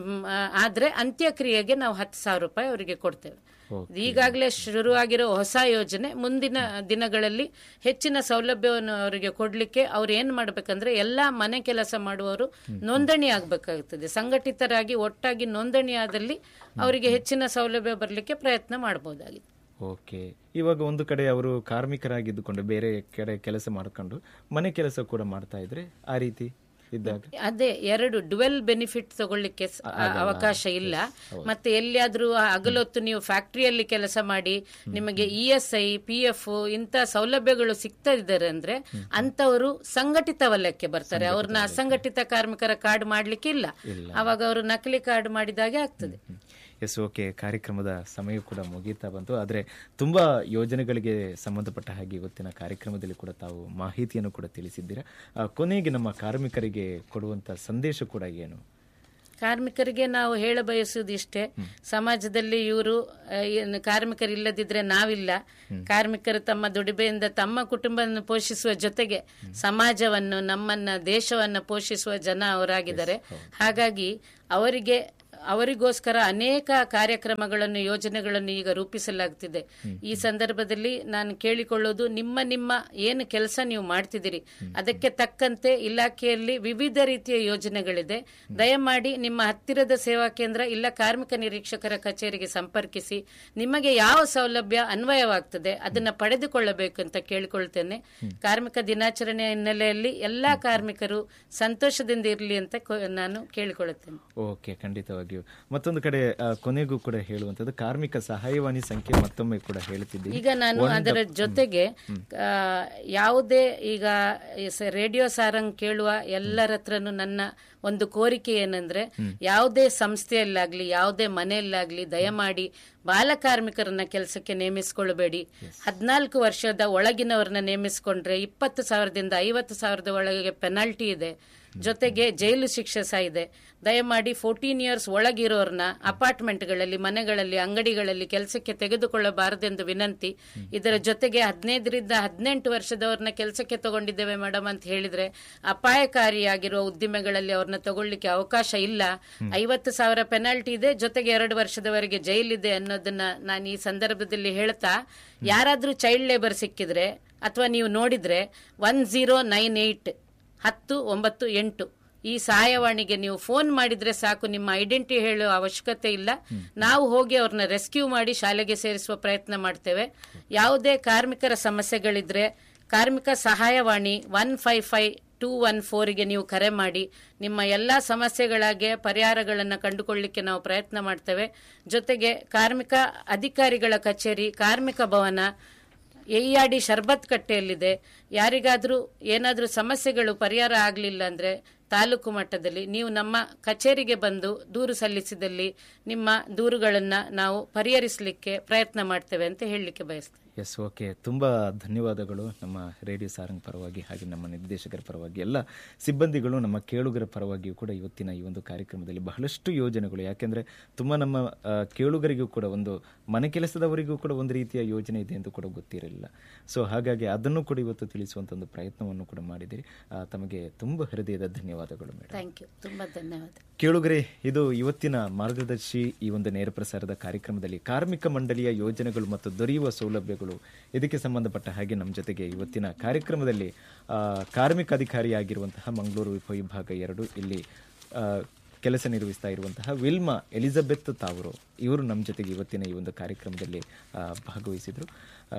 ಆದ್ರೆ ಅಂತ್ಯಕ್ರಿಯೆಗೆ ನಾವು ಹತ್ತು ಸಾವಿರ ರೂಪಾಯಿ ಅವರಿಗೆ ಕೊಡ್ತೇವೆ. ಈಗಾಗಲೇ ಶುರುವಾಗಿರೋ ಹೊಸ ಯೋಜನೆ. ಮುಂದಿನ ದಿನಗಳಲ್ಲಿ ಹೆಚ್ಚಿನ ಸೌಲಭ್ಯವನ್ನು ಅವರಿಗೆ ಕೊಡ್ಲಿಕ್ಕೆ ಅವ್ರು ಏನ್ ಮಾಡ್ಬೇಕಂದ್ರೆ ಎಲ್ಲಾ ಮನೆ ಕೆಲಸ ಮಾಡುವವರು ನೋಂದಣಿ ಆಗ್ಬೇಕಾಗುತ್ತದೆ. ಸಂಘಟಿತರಾಗಿ ಒಟ್ಟಾಗಿ ನೋಂದಣಿ ಆದಲ್ಲಿ ಅವರಿಗೆ ಹೆಚ್ಚಿನ ಸೌಲಭ್ಯ ಬರಲಿಕ್ಕೆ ಪ್ರಯತ್ನ ಮಾಡಬಹುದಾಗಿದೆ. ಓಕೆ, ಇವಾಗ ಒಂದು ಕಡೆ ಅವರು ಕಾರ್ಮಿಕರಾಗಿದ್ದುಕೊಂಡು ಬೇರೆ ಕಡೆ ಕೆಲಸ ಮಾಡ್ಕೊಂಡು ಮನೆ ಕೆಲಸ ಕೂಡ ಮಾಡ್ತಾ ಇದ್ರೆ ಆ ರೀತಿ ಇದ್ದಾಗ ಅದೇ ಎರಡು ಡ್ವೆಲ್ ಬೆನಿಫಿಟ್ ತಗೊಳ್ಳಿಕ್ಕೆ ಅವಕಾಶ ಇಲ್ಲ. ಮತ್ತೆ ಎಲ್ಲಿಯಾದ್ರೂ ಹಗಲೊತ್ತು ನೀವು ಫ್ಯಾಕ್ಟರಿಯಲ್ಲಿ ಕೆಲಸ ಮಾಡಿ ನಿಮಗೆ E S I P F ಇಂತ ಸೌಲಭ್ಯಗಳು ಸಿಗ್ತಾ ಇದ್ದಾರೆ ಅಂದ್ರೆ ಅಂತವರು ಸಂಘಟಿತ ವಲಯಕ್ಕೆ ಬರ್ತಾರೆ. ಅವ್ರನ್ನ ಅಸಂಘಟಿತ ಕಾರ್ಮಿಕರ ಕಾರ್ಡ್ ಮಾಡ್ಲಿಕ್ಕೆ ಇಲ್ಲ, ಅವಾಗ ಅವರು ನಕಲಿ ಕಾರ್ಡ್ ಮಾಡಿದಾಗೆ ಆಗ್ತದೆ. S, okay. ಕಾರ್ಯಕ್ರಮದ ಸಮಯ ಕೂಡ ಮುಗೀತಾ ಬಂತು. ಆದರೆ ತುಂಬ ಯೋಜನೆಗಳಿಗೆ ಸಂಬಂಧಪಟ್ಟ ಹಾಗೆ ಇವತ್ತಿನ ಕಾರ್ಯಕ್ರಮದಲ್ಲಿ ಕೂಡ ತಾವು ಮಾಹಿತಿಯನ್ನು ಕೂಡ ತಿಳಿಸಿದ್ದೀರಾ. ಕೊನೆಗೆ ನಮ್ಮ ಕಾರ್ಮಿಕರಿಗೆ ಕೊಡುವಂಥ ಸಂದೇಶ ಕೂಡ ಏನು? ಕಾರ್ಮಿಕರಿಗೆ ನಾವು ಹೇಳ ಬಯಸುವುದು ಇಷ್ಟೇ, ಸಮಾಜದಲ್ಲಿ ಇವರು ಕಾರ್ಮಿಕರಿಲ್ಲದಿದ್ರೆ ನಾವಿಲ್ಲ. ಕಾರ್ಮಿಕರು ತಮ್ಮ ದುಡಿಮೆಯಿಂದ ತಮ್ಮ ಕುಟುಂಬವನ್ನು ಪೋಷಿಸುವ ಜೊತೆಗೆ ಸಮಾಜವನ್ನು, ನಮ್ಮನ್ನ, ದೇಶವನ್ನು ಪೋಷಿಸುವ ಜನ ಅವರಾಗಿದ್ದಾರೆ. ಹಾಗಾಗಿ ಅವರಿಗೆ ಅವರಿಗೋಸ್ಕರ ಅನೇಕ ಕಾರ್ಯಕ್ರಮಗಳನ್ನು, ಯೋಜನೆಗಳನ್ನು ಈಗ ರೂಪಿಸಲಾಗುತ್ತಿದೆ. ಈ ಸಂದರ್ಭದಲ್ಲಿ ನಾನು ಕೇಳಿಕೊಳ್ಳೋದು, ನಿಮ್ಮ ನಿಮ್ಮ ಏನು ಕೆಲಸ ನೀವು ಮಾಡ್ತಿದ್ದೀರಿ ಅದಕ್ಕೆ ತಕ್ಕಂತೆ ಇಲಾಖೆಯಲ್ಲಿ ವಿವಿಧ ರೀತಿಯ ಯೋಜನೆಗಳಿದೆ. ದಯಮಾಡಿ ನಿಮ್ಮ ಹತ್ತಿರದ ಸೇವಾ ಕೇಂದ್ರ ಇಲ್ಲ ಕಾರ್ಮಿಕ ನಿರೀಕ್ಷಕರ ಕಚೇರಿಗೆ ಸಂಪರ್ಕಿಸಿ. ನಿಮಗೆ ಯಾವ ಸೌಲಭ್ಯ ಅನ್ವಯವಾಗ್ತದೆ ಅದನ್ನ ಪಡೆದುಕೊಳ್ಳಬೇಕು ಅಂತ ಕೇಳಿಕೊಳ್ತೇನೆ. ಕಾರ್ಮಿಕ ದಿನಾಚರಣೆಯ ಹಿನ್ನೆಲೆಯಲ್ಲಿ ಎಲ್ಲಾ ಕಾರ್ಮಿಕರು ಸಂತೋಷದಿಂದ ಇರಲಿ ಅಂತ ನಾನು ಕೇಳಿಕೊಳ್ಳುತ್ತೇನೆ. ಓಕೆ, ಖಂಡಿತವಾಗಿ. ಮತ್ತೊಂದು ಕಡೆ ಕೊನೆಗೂ ಕೂಡ ಹೇಳುವಂತದ್ದು ಕಾರ್ಮಿಕ ಸಹಾಯವಾಣಿ ಸಂಖ್ಯೆ ಮತ್ತೊಮ್ಮೆ ಕೂಡ ಹೇಳ್ತಿದ್ದೀನಿ. ಈಗ ನಾನು ಅದರ ಜೊತೆಗೆ ಯಾವುದೇ ಈಗ ರೇಡಿಯೋ ಸಾರಂಗ್ ಕೇಳುವ ಎಲ್ಲರ ಹತ್ರನು ನನ್ನ ಒಂದು ಕೋರಿಕೆ ಏನಂದ್ರೆ, ಯಾವುದೇ ಸಂಸ್ಥೆಯಲ್ಲಾಗ್ಲಿ ಯಾವುದೇ ಮನೆಯಲ್ಲಾಗ್ಲಿ ದಯಮಾಡಿ ಬಾಲ ಕಾರ್ಮಿಕರನ್ನ ಕೆಲಸಕ್ಕೆ ನೇಮಿಸಿಕೊಳ್ಳಬೇಡಿ. ಹದಿನಾಲ್ಕು ವರ್ಷದ ಒಳಗಿನವರನ್ನ ನೇಮಿಸಿಕೊಂಡ್ರೆ ಇಪ್ಪತ್ತು ಸಾವಿರದಿಂದ ಐವತ್ತು ಸಾವಿರದ ಒಳಗೆ ಪೆನಾಲ್ಟಿ ಇದೆ, ಜೊತೆಗೆ ಜೈಲು ಶಿಕ್ಷೆ ಸಹ ಇದೆ. ದಯಮಾಡಿ ಫೋರ್ಟೀನ್ ಇಯರ್ಸ್ ಒಳಗಿರೋರ್ನ ಅಪಾರ್ಟ್ಮೆಂಟ್ಗಳಲ್ಲಿ, ಮನೆಗಳಲ್ಲಿ, ಅಂಗಡಿಗಳಲ್ಲಿ ಕೆಲಸಕ್ಕೆ ತೆಗೆದುಕೊಳ್ಳಬಾರದೆಂದು ವಿನಂತಿ. ಇದರ ಜೊತೆಗೆ ಹದಿನೈದರಿಂದ ಹದಿನೆಂಟು ವರ್ಷದವ್ರನ್ನ ಕೆಲಸಕ್ಕೆ ತಗೊಂಡಿದ್ದೇವೆ ಮೇಡಮ್ ಅಂತ ಹೇಳಿದ್ರೆ ಅಪಾಯಕಾರಿಯಾಗಿರುವ ಉದ್ದಿಮೆಗಳಲ್ಲಿ ಅವ್ರನ್ನ ತಗೊಳ್ಳಿಕ್ಕೆ ಅವಕಾಶ ಇಲ್ಲ. ಐವತ್ತು ಸಾವಿರ ಪೆನಾಲ್ಟಿ ಇದೆ, ಜೊತೆಗೆ ಎರಡು ವರ್ಷದವರೆಗೆ ಜೈಲಿದೆ ಅನ್ನೋದನ್ನ ನಾನು ಈ ಸಂದರ್ಭದಲ್ಲಿ ಹೇಳ್ತಾ, ಯಾರಾದ್ರೂ ಚೈಲ್ಡ್ ಲೇಬರ್ ಸಿಕ್ಕಿದ್ರೆ ಅಥವಾ ನೀವು ನೋಡಿದ್ರೆ ಒನ್ ಜೀರೋ ನೈನ್ ಏಟ್ ಹತ್ತು ಒಂಬತ್ತು ಎಂಟು ಈ ಸಹಾಯವಾಣಿಗೆ ನೀವು ಫೋನ್ ಮಾಡಿದ್ರೆ ಸಾಕು. ನಿಮ್ಮ ಐಡೆಂಟಿಟಿ ಹೇಳುವ ಅವಶ್ಯಕತೆ ಇಲ್ಲ. ನಾವು ಹೋಗಿ ಅವ್ರನ್ನ ರೆಸ್ಕ್ಯೂ ಮಾಡಿ ಶಾಲೆಗೆ ಸೇರಿಸುವ ಪ್ರಯತ್ನ ಮಾಡ್ತೇವೆ. ಯಾವುದೇ ಕಾರ್ಮಿಕರ ಸಮಸ್ಯೆಗಳಿದ್ರೆ ಕಾರ್ಮಿಕ ಸಹಾಯವಾಣಿ one five five two one ಫೋರ್ಗೆ ನೀವು ಕರೆ ಮಾಡಿ ನಿಮ್ಮ ಎಲ್ಲಾ ಸಮಸ್ಯೆಗಳಿಗೆ ಪರಿಹಾರಗಳನ್ನು ಕಂಡುಕೊಳ್ಳಿಕ್ಕೆ ನಾವು ಪ್ರಯತ್ನ ಮಾಡ್ತೇವೆ. ಜೊತೆಗೆ ಕಾರ್ಮಿಕ ಅಧಿಕಾರಿಗಳ ಕಚೇರಿ, ಕಾರ್ಮಿಕ ಭವನ, ಎಇಆರ್ಡಿ ಶರ್ಬತ್ ಕಟ್ಟೆಯಲ್ಲಿದೆ. ಯಾರಿಗಾದ್ರೂ ಏನಾದ್ರೂ ಸಮಸ್ಯೆಗಳು ಪರಿಹಾರ ಆಗಲಿಲ್ಲ ಅಂದ್ರೆ ತಾಲೂಕು ಮಟ್ಟದಲ್ಲಿ ನೀವು ನಮ್ಮ ಕಚೇರಿಗೆ ಬಂದು ದೂರು ಸಲ್ಲಿಸಿದಲ್ಲಿ ನಿಮ್ಮ ದೂರುಗಳನ್ನ ನಾವು ಪರಿಹರಿಸಲಿಕ್ಕೆ ಪ್ರಯತ್ನ ಮಾಡ್ತೇವೆ ಅಂತ ಹೇಳಲಿಕ್ಕೆ ಬಯಸ್ತೇನೆ. S, okay. ತುಂಬ ಧನ್ಯವಾದಗಳು ನಮ್ಮ ರೇಡಿಯೋ ಸಾರಂಗ್ ಪರವಾಗಿ ಹಾಗೆ ನಮ್ಮ ನಿರ್ದೇಶಕರ ಪರವಾಗಿ, ಎಲ್ಲ ಸಿಬ್ಬಂದಿಗಳು, ನಮ್ಮ ಕೇಳುಗರ ಪರವಾಗಿಯೂ ಕೂಡ ಇವತ್ತಿನ ಈ ಒಂದು ಕಾರ್ಯಕ್ರಮದಲ್ಲಿ ಬಹಳಷ್ಟು ಯೋಜನೆಗಳು, ಯಾಕೆಂದರೆ ತುಂಬ ನಮ್ಮ ಕೇಳುಗರಿಗೂ ಕೂಡ ಒಂದು ಮನೆ ಕೆಲಸದವರಿಗೂ ಕೂಡ ಒಂದು ರೀತಿಯ ಯೋಜನೆ ಇದೆ ಎಂದು ಕೂಡ ಗೊತ್ತಿರಲಿಲ್ಲ. ಸೊ ಹಾಗಾಗಿ ಅದನ್ನು ಕೂಡ ಇವತ್ತು ತಿಳಿಸುವಂಥ ಒಂದು ಪ್ರಯತ್ನವನ್ನು ಕೂಡ ಮಾಡಿದಿರಿ. ತಮಗೆ ತುಂಬ ಹೃದಯದ ಧನ್ಯವಾದಗಳು ಮೇಡಮ್. ಥ್ಯಾಂಕ್ ಯು, ತುಂಬ ಧನ್ಯವಾದ. ಕೇಳುಗರೆ, ಇದು ಇವತ್ತಿನ ಮಾರ್ಗದರ್ಶಿ ಈ ಒಂದು ನೇರ ಪ್ರಸಾರದ ಕಾರ್ಯಕ್ರಮದಲ್ಲಿ ಕಾರ್ಮಿಕ ಮಂಡಳಿಯ ಯೋಜನೆಗಳು ಮತ್ತು ದೊರೆಯುವ ಸೌಲಭ್ಯಗಳು, ಇದಕ್ಕೆ ಸಂಬಂಧಪಟ್ಟ ಹಾಗೆ ನಮ್ಮ ಜೊತೆಗೆ ಇವತ್ತಿನ ಕಾರ್ಯಕ್ರಮದಲ್ಲಿ ಕಾರ್ಮಿಕ ಅಧಿಕಾರಿಯಾಗಿರುವಂತಹ ಮಂಗಳೂರು ಉಪವಿಭಾಗ ಎರಡು ಇಲ್ಲಿ ಕೆಲಸ ನಿರ್ವಹಿಸ್ತಾ ಇರುವಂತಹ ವಿಲ್ಮಾ ಎಲಿಜಬೆತ್ ತಾವರು ಇವರು ನಮ್ಮ ಜೊತೆಗೆ ಇವತ್ತಿನ ಈ ಒಂದು ಕಾರ್ಯಕ್ರಮದಲ್ಲಿ ಭಾಗವಹಿಸಿದರು.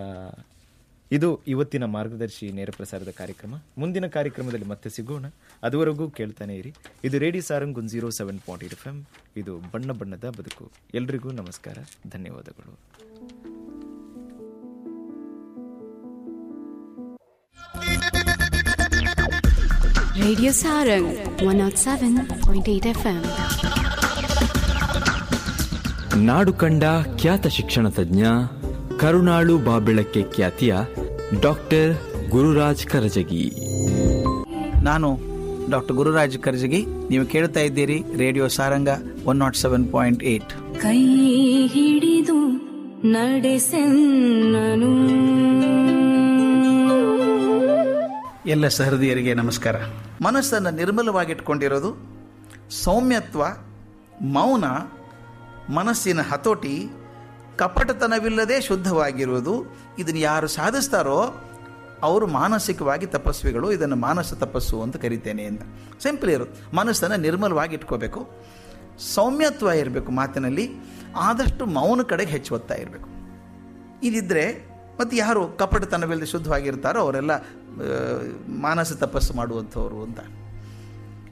ಇದು ಇವತ್ತಿನ ಮಾರ್ಗದರ್ಶಿ ನೇರ ಪ್ರಸಾರದ ಕಾರ್ಯಕ್ರಮ. ಮುಂದಿನ ಕಾರ್ಯಕ್ರಮದಲ್ಲಿ ಮತ್ತೆ ಸಿಗೋಣ. ಅದುವರೆಗೂ ಕೇಳ್ತಾನೆ ಇರಿ. ಇದು radio Sarang one zero seven point eight F M. ಇದು ಬಣ್ಣ ಬಣ್ಣದ ಬದುಕು. ಎಲ್ರಿಗೂ ನಮಸ್ಕಾರ, ಧನ್ಯವಾದಗಳು. Radio Sarang one not seven point eight F M. ನಾಡು ಕಂಡ ಖ್ಯಾತ ಶಿಕ್ಷಣ ತಜ್ಞ, ಕರುಣಾಳು ಬಾಬೆಳಕ್ಕೆ ಖ್ಯಾತಿಯ ಡಾಕ್ಟರ್ ಗುರುರಾಜ್ ಕರಜಗಿ. ನಾನು ಡಾಕ್ಟರ್ ಗುರುರಾಜ್ ಕರಜಗಿ. ನೀವು ಕೇಳ್ತಾ ಇದ್ದೀರಿ radio Saranga one not seven point eight. ಕೈ ಹಿಡಿದು ನಡೆಸೆನ್ನನು. ಎಲ್ಲ ಸಹೃದಯರಿಗೆ ನಮಸ್ಕಾರ. ಮನಸ್ಸನ್ನು ನಿರ್ಮಲವಾಗಿಟ್ಕೊಂಡಿರೋದು, ಸೌಮ್ಯತ್ವ, ಮೌನ, ಮನಸ್ಸಿನ ಹತೋಟಿ, ಕಪಟತನವಿಲ್ಲದೆ ಶುದ್ಧವಾಗಿರುವುದು, ಇದನ್ನು ಯಾರು ಸಾಧಿಸ್ತಾರೋ ಅವರು ಮಾನಸಿಕವಾಗಿ ತಪಸ್ವಿಗಳು. ಇದನ್ನು ಮಾನಸ ತಪಸ್ಸು ಅಂತ ಕರಿತೇನೆ ಅಂತ. ಸಿಂಪಲ್ ಇರೋದು. ಮನಸ್ಸನ್ನು ನಿರ್ಮಲವಾಗಿ ಇಟ್ಕೋಬೇಕು, ಸೌಮ್ಯತ್ವ ಇರಬೇಕು ಮಾತಿನಲ್ಲಿ, ಆದಷ್ಟು ಮೌನ ಕಡೆಗೆ ಹೆಚ್ಚು ಒತ್ತಾ ಇರಬೇಕು. ಇದಿದ್ದರೆ ಮತ್ತು ಯಾರು ಕಪಟತನವಿಲ್ಲದೆ ಶುದ್ಧವಾಗಿರ್ತಾರೋ ಅವರೆಲ್ಲ ಮಾನಸ ತಪಸ್ಸು ಮಾಡುವಂಥವ್ರು ಅಂತ.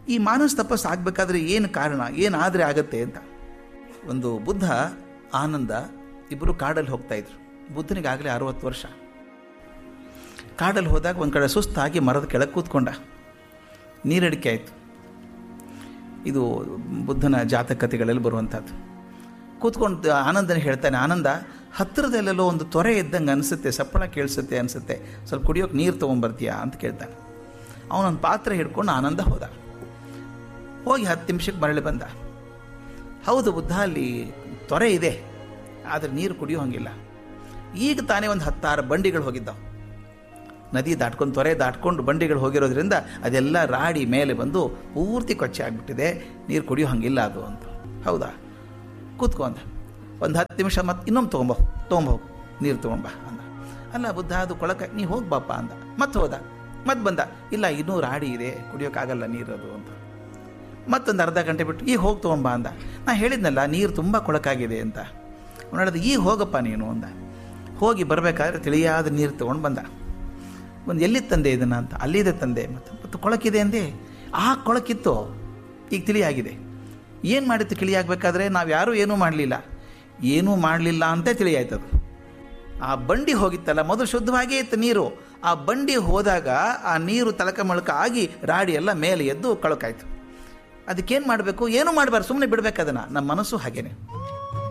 ಈ ಮಾನಸ ತಪಸ್ಸು ಆಗಬೇಕಾದ್ರೆ ಏನು ಕಾರಣ, ಏನಾದರೆ ಆಗತ್ತೆ ಅಂತ. ಒಂದು ಬುದ್ಧ, ಆನಂದ ಇಬ್ಬರು ಕಾಡಲ್ಲಿ ಹೋಗ್ತಾ ಇದ್ರು. ಬುದ್ಧನಿಗಾಗಲೇ ಅರವತ್ತು ವರ್ಷ. ಕಾಡಲ್ಲಿ ಹೋದಾಗ ಒಂದು ಕಡೆ ಸುಸ್ತಾಗಿ ಮರದ ಕೆಳಗೆ ಕೂತ್ಕೊಂಡ. ನೀರಡಿಕೆ ಆಯಿತು. ಇದು ಬುದ್ಧನ ಜಾತಕತೆಗಳಲ್ಲಿ ಬರುವಂಥದ್ದು. ಕೂತ್ಕೊಂಡು ಆನಂದನ ಹೇಳ್ತಾನೆ, ಆನಂದ, ಹತ್ತಿರದಲ್ಲೆಲ್ಲೋ ಒಂದು ತೊರೆ ಇದ್ದಂಗೆ ಅನಿಸುತ್ತೆ, ಸಪ್ಪಳ ಕೇಳಿಸುತ್ತೆ ಅನಿಸುತ್ತೆ, ಸ್ವಲ್ಪ ಕುಡಿಯೋಕೆ ನೀರು ತೊಗೊಂಬರ್ತೀಯಾ ಅಂತ ಕೇಳ್ತಾನೆ. ಅವನೊಂದು ಪಾತ್ರೆ ಹಿಡ್ಕೊಂಡು ಆನಂದ ಹೋದ. ಹೋಗಿ ಹತ್ತು ನಿಮಿಷಕ್ಕೆ ಮರಳಿ ಬಂದ. ಹೌದು ಬುದ್ಧ, ಅಲ್ಲಿ ತೊರೆ ಇದೆ, ಆದರೆ ನೀರು ಕುಡಿಯೋ ಹಂಗಿಲ್ಲ. ಈಗ ತಾನೇ ಒಂದು ಹತ್ತಾರು ಬಂಡಿಗಳು ಹೋಗಿದ್ದಾವೆ. ನದಿ ದಾಟ್ಕೊಂಡು, ತೊರೆ ದಾಟ್ಕೊಂಡು ಬಂಡಿಗಳು ಹೋಗಿರೋದ್ರಿಂದ ಅದೆಲ್ಲ ರಾಡಿ ಮೇಲೆ ಬಂದು ಪೂರ್ತಿ ಕೊಚ್ಚೆ ಆಗಿಬಿಟ್ಟಿದೆ, ನೀರು ಕುಡಿಯೋ ಹಂಗಿಲ್ಲ ಅದು ಅಂತ. ಹೌದಾ, ಕೂತ್ಕೊ ಅಂದ. ಒಂದು ಹತ್ತು ನಿಮಿಷ ಮತ್ತೆ ಇನ್ನೊಮ್ಮೆ ತೊಗೊಂಬ ತೊಗೊಂಬೋಗು ನೀರು ತೊಗೊಂಬ ಅಂದ. ಅಲ್ಲ ಬುದ್ಧ, ಅದು ಕೊಳಕ, ನೀ ಹೋಗಿ ಬಾಪ ಅಂದ. ಮತ್ತೆ ಹೋದ, ಮತ್ತೆ ಬಂದ. ಇಲ್ಲ, ಇನ್ನೂ ರಾಡಿ ಇದೆ, ಕುಡಿಯೋಕ್ಕಾಗಲ್ಲ ನೀರು ಅದು ಅಂತ. ಮತ್ತೊಂದು ಅರ್ಧ ಗಂಟೆ ಬಿಟ್ಟು ಈಗ ಹೋಗಿ ತೊಗೊಂಬ ಅಂದ. ನಾ ಹೇಳಿದ್ನಲ್ಲ ನೀರು ತುಂಬ ಕೊಳಕಾಗಿದೆ ಅಂತ. ಅವನು ಹೇಳಿದ, ಈಗ ಹೋಗಪ್ಪ ನೀನು ಅಂದ. ಹೋಗಿ ಬರಬೇಕಾದ್ರೆ ತಿಳಿಯಾದ ನೀರು ತೊಗೊಂಡು ಬಂದ. ಒಂದು ಎಲ್ಲಿ ತಂದೆ ಇದನ್ನು ಅಂತ. ಅಲ್ಲಿದೆ ತಂದೆ. ಮತ್ತು ಮತ್ತು ಕೊಳಕಿದೆ ಅಂದೆ. ಆ ಕೊಳಕಿತ್ತು, ಈಗ ತಿಳಿಯಾಗಿದೆ. ಏನು ಮಾಡಿತ್ತು ತಿಳಿಯಾಗಬೇಕಾದ್ರೆ? ನಾವು ಯಾರೂ ಏನೂ ಮಾಡಲಿಲ್ಲ, ಏನೂ ಮಾಡಲಿಲ್ಲ ಅಂತ ತಿಳಿಯಾಯ್ತದು. ಆ ಬಂಡಿ ಹೋಗಿತ್ತಲ್ಲ, ಮೊದಲು ಶುದ್ಧವಾಗೇ ಇತ್ತು ನೀರು. ಆ ಬಂಡಿ ಹೋದಾಗ ಆ ನೀರು ತಳಕ ಮಳಕ ಆಗಿ ರಾಡಿ ಎಲ್ಲ ಮೇಲೆ ಎದ್ದು ಕಳಕಾಯ್ತು. ಅದಕ್ಕೇನು ಮಾಡಬೇಕು? ಏನೂ ಮಾಡಬಾರ್ದು, ಸುಮ್ಮನೆ ಬಿಡಬೇಕು ಅದನ್ನು. ನಮ್ಮ ಮನಸ್ಸು ಹಾಗೇನೆ.